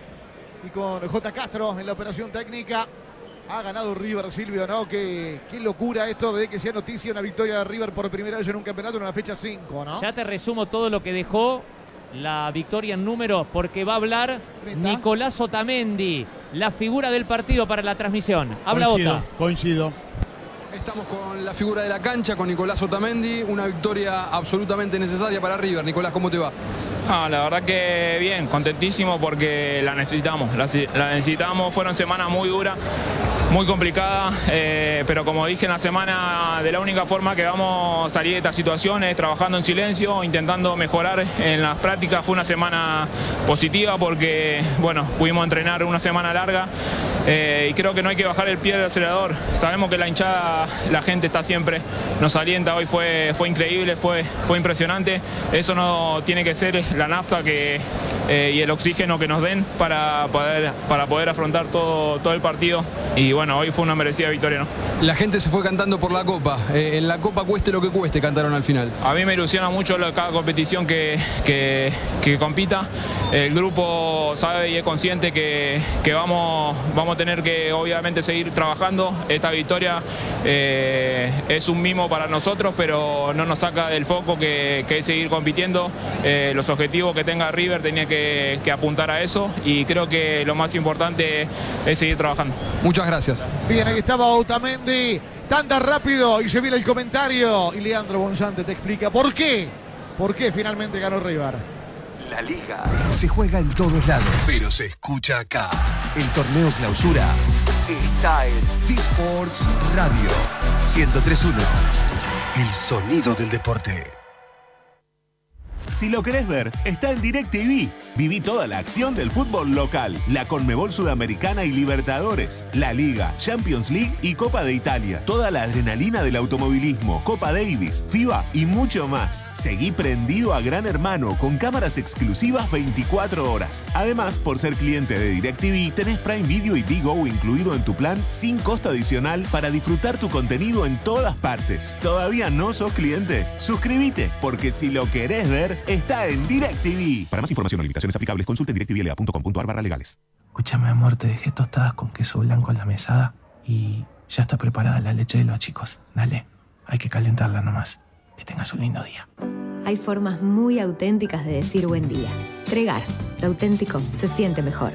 y con J. Castro en la operación técnica. Ha ganado River, Silvio, ¿no? Qué, qué locura esto de que sea noticia una victoria de River por primera vez en un campeonato en la fecha cinco, ¿no? Ya te resumo todo lo que dejó la victoria en números, porque va a hablar ¿Neta? Nicolás Otamendi, la figura del partido para la transmisión. Habla Coincido, Ota. coincido. Estamos con la figura de la cancha, con Nicolás Otamendi, una victoria absolutamente necesaria para River. Nicolás, ¿cómo te va? Ah, la verdad que bien, contentísimo porque la necesitamos, la, la necesitamos, fueron semanas muy duras, muy complicadas, eh, pero como dije en la semana, de la única forma que vamos a salir de estas situaciones, trabajando en silencio, intentando mejorar en las prácticas. Fue una semana positiva porque, bueno, pudimos entrenar una semana larga eh, y creo que no hay que bajar el pie del acelerador. Sabemos que la hinchada, la gente está siempre, nos alienta. Hoy fue, fue increíble, fue, fue impresionante. Eso no tiene que ser la nafta que, eh, y el oxígeno que nos den para poder, para poder afrontar todo, todo el partido. Y bueno, hoy fue una merecida victoria, ¿no? La gente se fue cantando por la Copa. Eh, en la Copa cueste lo que cueste, cantaron al final. A mí me ilusiona mucho la- cada competición que, que, que compita. El grupo sabe y es consciente que, que vamos, vamos a tener que obviamente seguir trabajando. Esta victoria eh, es un mimo para nosotros, pero no nos saca del foco que, que es seguir compitiendo. Eh, los objetivos que tenga River tenía que, que apuntar a eso y creo que lo más importante es seguir trabajando. Muchas gracias. Bien, ahí estaba Otamendi. Tanda rápido y se viene el comentario. Y Leandro Bonzante te explica por qué. ¿Por qué finalmente ganó River? La Liga se juega en todos lados, pero se escucha acá. El torneo clausura está en D-Sports Radio ciento tres punto uno. El sonido del deporte. Si lo querés ver, está en DirecTV. Viví toda la acción del fútbol local, la Conmebol Sudamericana y Libertadores, la Liga, Champions League y Copa de Italia. Toda la adrenalina del automovilismo, Copa Davis, FIBA y mucho más. Seguí prendido a Gran Hermano con cámaras exclusivas veinticuatro horas. Además, por ser cliente de DirecTV, tenés Prime Video y Digo incluido en tu plan sin costo adicional para disfrutar tu contenido en todas partes. ¿Todavía no sos cliente? Suscríbete, porque si lo querés ver, está en DirecTV. Para más información o limitaciones aplicables, consulte en directvla punto com punto ar barra legales. Escúchame, amor, te dejé tostadas con queso blanco en la mesada y Ya está preparada la leche de los chicos. Dale, hay que calentarla nomás. Que tengas un lindo día. Hay formas muy auténticas de decir buen día. Tregar, lo auténtico se siente mejor.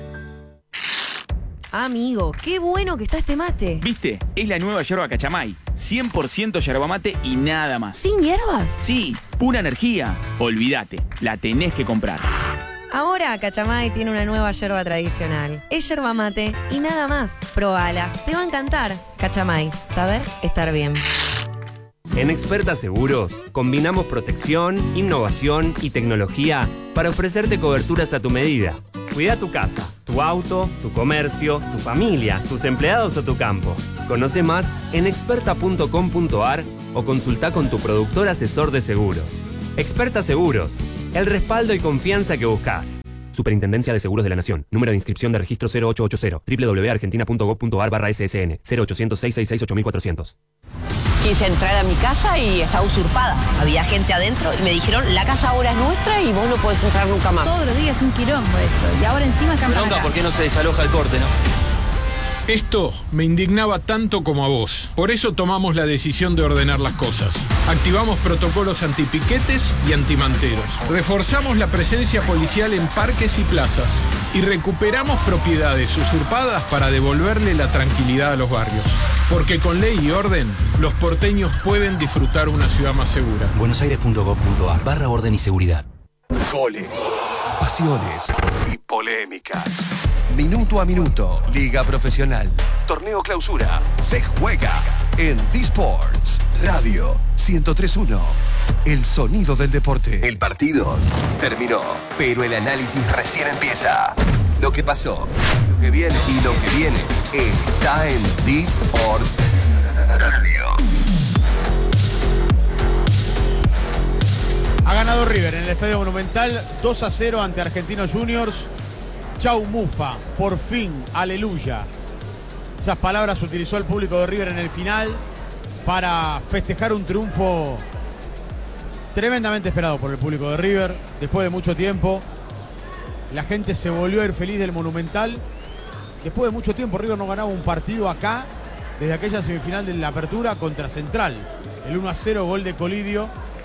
Amigo, qué bueno que está este mate. ¿Viste? Es la nueva yerba Cachamay. cien por ciento yerba mate y nada más. ¿Sin hierbas? Sí, pura energía. Olvídate, la tenés que comprar. Ahora Cachamay tiene una nueva yerba tradicional. Es yerba mate y nada más. Probala, te va a encantar. Cachamay, saber estar bien. En Experta Seguros, combinamos protección, innovación y tecnología para ofrecerte coberturas a tu medida. Cuida tu casa, tu auto, tu comercio, tu familia, tus empleados o tu campo. Conoce más en experta punto com punto a r o consulta con tu productor asesor de seguros. Experta Seguros, el respaldo y confianza que buscas. Superintendencia de Seguros de la Nación. Número de inscripción de registro cero ocho ocho cero. doble u doble u doble u punto argentina punto gov punto a r barra S S N. cero ochocientos, seiscientos sesenta y seis, ocho mil cuatrocientos. Quise entrar a mi casa y estaba usurpada. Había gente adentro y me dijeron, la casa ahora es nuestra y vos no podés entrar nunca más. Todos los días es un quilombo esto. Y ahora encima cambian acá. ¿Por qué no se desaloja el corte, no? Esto me indignaba tanto como a vos. Por eso tomamos la decisión de ordenar las cosas. Activamos protocolos antipiquetes y antimanteros. Reforzamos la presencia policial en parques y plazas. Y recuperamos propiedades usurpadas para devolverle la tranquilidad a los barrios. Porque con ley y orden, los porteños pueden disfrutar una ciudad más segura. buenosaires punto gov punto a r barra orden y seguridad. Goles, pasiones y polémicas. Minuto a minuto, Liga Profesional, Torneo Clausura, se juega en D-Sports Radio ciento tres punto uno. El sonido del deporte. El partido terminó, pero el análisis recién empieza. Lo que pasó, lo que viene y lo que viene está en D-Sports Radio. Ha ganado River en el Estadio Monumental dos a cero ante Argentinos Juniors. Chau Mufa, por fin, aleluya. Esas palabras utilizó el público de River en el final para festejar un triunfo tremendamente esperado por el público de River. Después de mucho tiempo, la gente se volvió a ir feliz del Monumental. Después de mucho tiempo, River no ganaba un partido acá desde aquella semifinal de la Apertura contra Central. El uno a cero, gol de Colidio,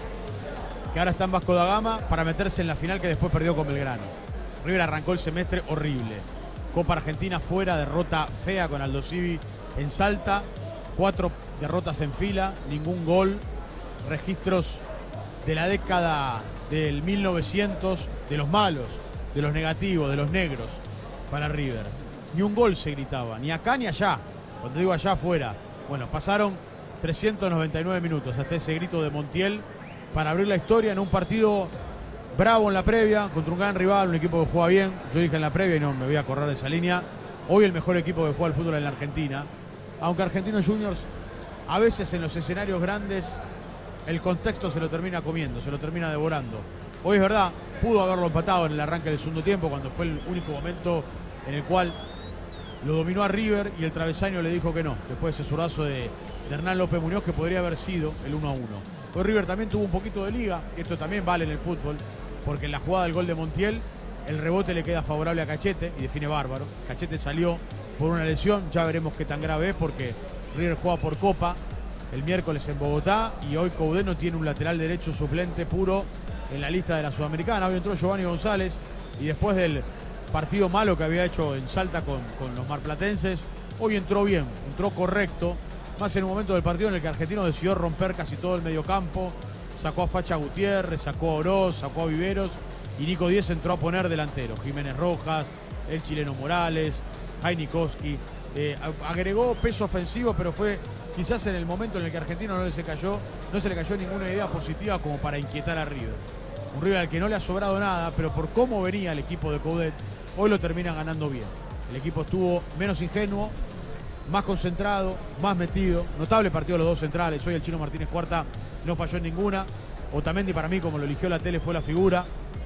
que ahora está en Vasco da Gama para meterse en la final que después perdió con Belgrano. River arrancó el semestre horrible. Copa Argentina fuera, derrota fea con Aldo Civi en Salta. Cuatro derrotas en fila, ningún gol. Registros de la década del mil novecientos, de los malos, de los negativos, de los negros para River. Ni un gol se gritaba, ni acá ni allá. Cuando digo allá, afuera. Bueno, pasaron trescientos noventa y nueve minutos hasta ese grito de Montiel para abrir la historia en un partido bravo en la previa, contra un gran rival, un equipo que juega bien. Yo dije en la previa y no me voy a correr de esa línea. Hoy el mejor equipo que juega al fútbol en la Argentina. Aunque Argentinos Juniors, a veces en los escenarios grandes, el contexto se lo termina comiendo, se lo termina devorando. Hoy es verdad, pudo haberlo empatado en el arranque del segundo tiempo, cuando fue el único momento en el cual lo dominó a River y el travesaño le dijo que no, después de ese zurdazo de, de Hernán López Muñoz, que podría haber sido el uno a uno. Hoy River también tuvo un poquito de liga, esto también vale en el fútbol, porque en la jugada del gol de Montiel, el rebote le queda favorable a Cachete y define bárbaro. Cachete salió por una lesión, ya veremos qué tan grave es, porque River juega por Copa el miércoles en Bogotá y hoy Coudet no tiene un lateral derecho suplente puro en la lista de la Sudamericana. Hoy entró Giovanni González y después del partido malo que había hecho en Salta con, con los marplatenses, hoy entró bien, entró correcto, más en un momento del partido en el que Argentino decidió romper casi todo el mediocampo. Sacó a Facha Gutiérrez, sacó a Oroz, sacó a Viveros y Nico Díez entró a poner delantero. Jiménez Rojas, el chileno Morales, Jainikowski. Eh, agregó peso ofensivo, pero fue quizás en el momento en el que Argentino no, le se, cayó, no se le cayó ninguna idea positiva como para inquietar a River. Un River al que no le ha sobrado nada, pero por cómo venía el equipo de Coudet, hoy lo termina ganando bien. El equipo estuvo menos ingenuo, más concentrado, más metido. Notable partido de los dos centrales. Hoy el Chino Martínez Cuarta no falló en ninguna. Otamendi, para mí, como lo eligió la tele, fue la figura.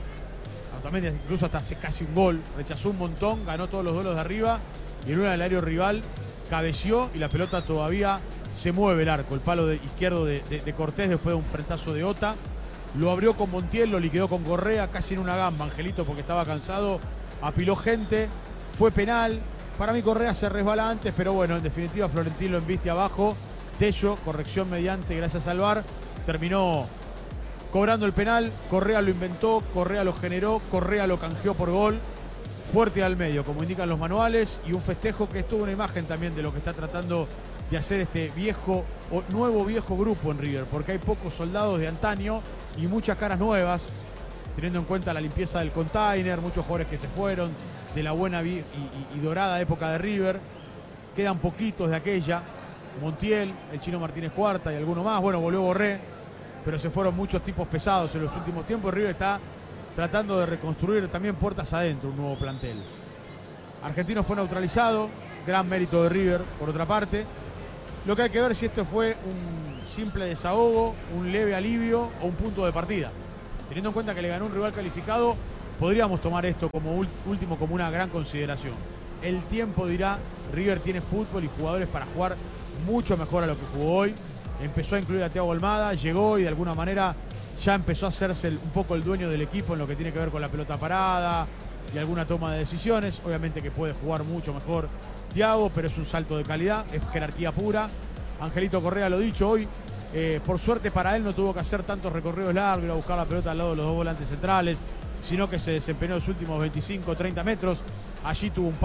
Otamendi incluso hasta hace casi un gol. Rechazó un montón, ganó todos los duelos de arriba. Y en una del área rival cabeció y la pelota todavía se mueve el arco. El palo de izquierdo de, de, de Cortés después de un frentazo de Ota. Lo abrió con Montiel, lo liquidó con Correa, casi en una gamba. Angelito, porque estaba cansado, apiló gente. Fue penal. Para mí Correa se resbala antes, pero bueno, en definitiva Florentino lo embiste abajo. Tello, corrección mediante, gracias al V A R, terminó cobrando el penal. Correa lo inventó, Correa lo generó, Correa lo canjeó por gol. Fuerte al medio, como indican los manuales, y un festejo que es toda una imagen también de lo que está tratando de hacer este viejo o nuevo viejo grupo en River, porque hay pocos soldados de antaño y muchas caras nuevas, teniendo en cuenta la limpieza del container, muchos jugadores que se fueron de la buena y, y, y dorada época de River. Quedan poquitos de aquella. Montiel, el Chino Martínez Cuarta y alguno más. Bueno, volvió Borré, pero se fueron muchos tipos pesados en los últimos tiempos. River está tratando de reconstruir también puertas adentro un nuevo plantel. Argentino fue neutralizado, gran mérito de River por otra parte. Lo que hay que ver si esto fue un simple desahogo, un leve alivio o un punto de partida. Teniendo en cuenta que le ganó un rival calificado, podríamos tomar esto como último, como una gran consideración. El tiempo dirá. River tiene fútbol y jugadores para jugar mucho mejor a lo que jugó hoy. Empezó a incluir a Thiago Almada, llegó y de alguna manera ya empezó a hacerse el, un poco el dueño del equipo en lo que tiene que ver con la pelota parada y alguna toma de decisiones. Obviamente que puede jugar mucho mejor Thiago, pero es un salto de calidad, es jerarquía pura. Angelito Correa, lo dicho hoy, eh, por suerte para él no tuvo que hacer tantos recorridos largos, ir a buscar la pelota al lado de los dos volantes centrales, sino que se desempeñó los últimos veinticinco, treinta metros. Allí tuvo un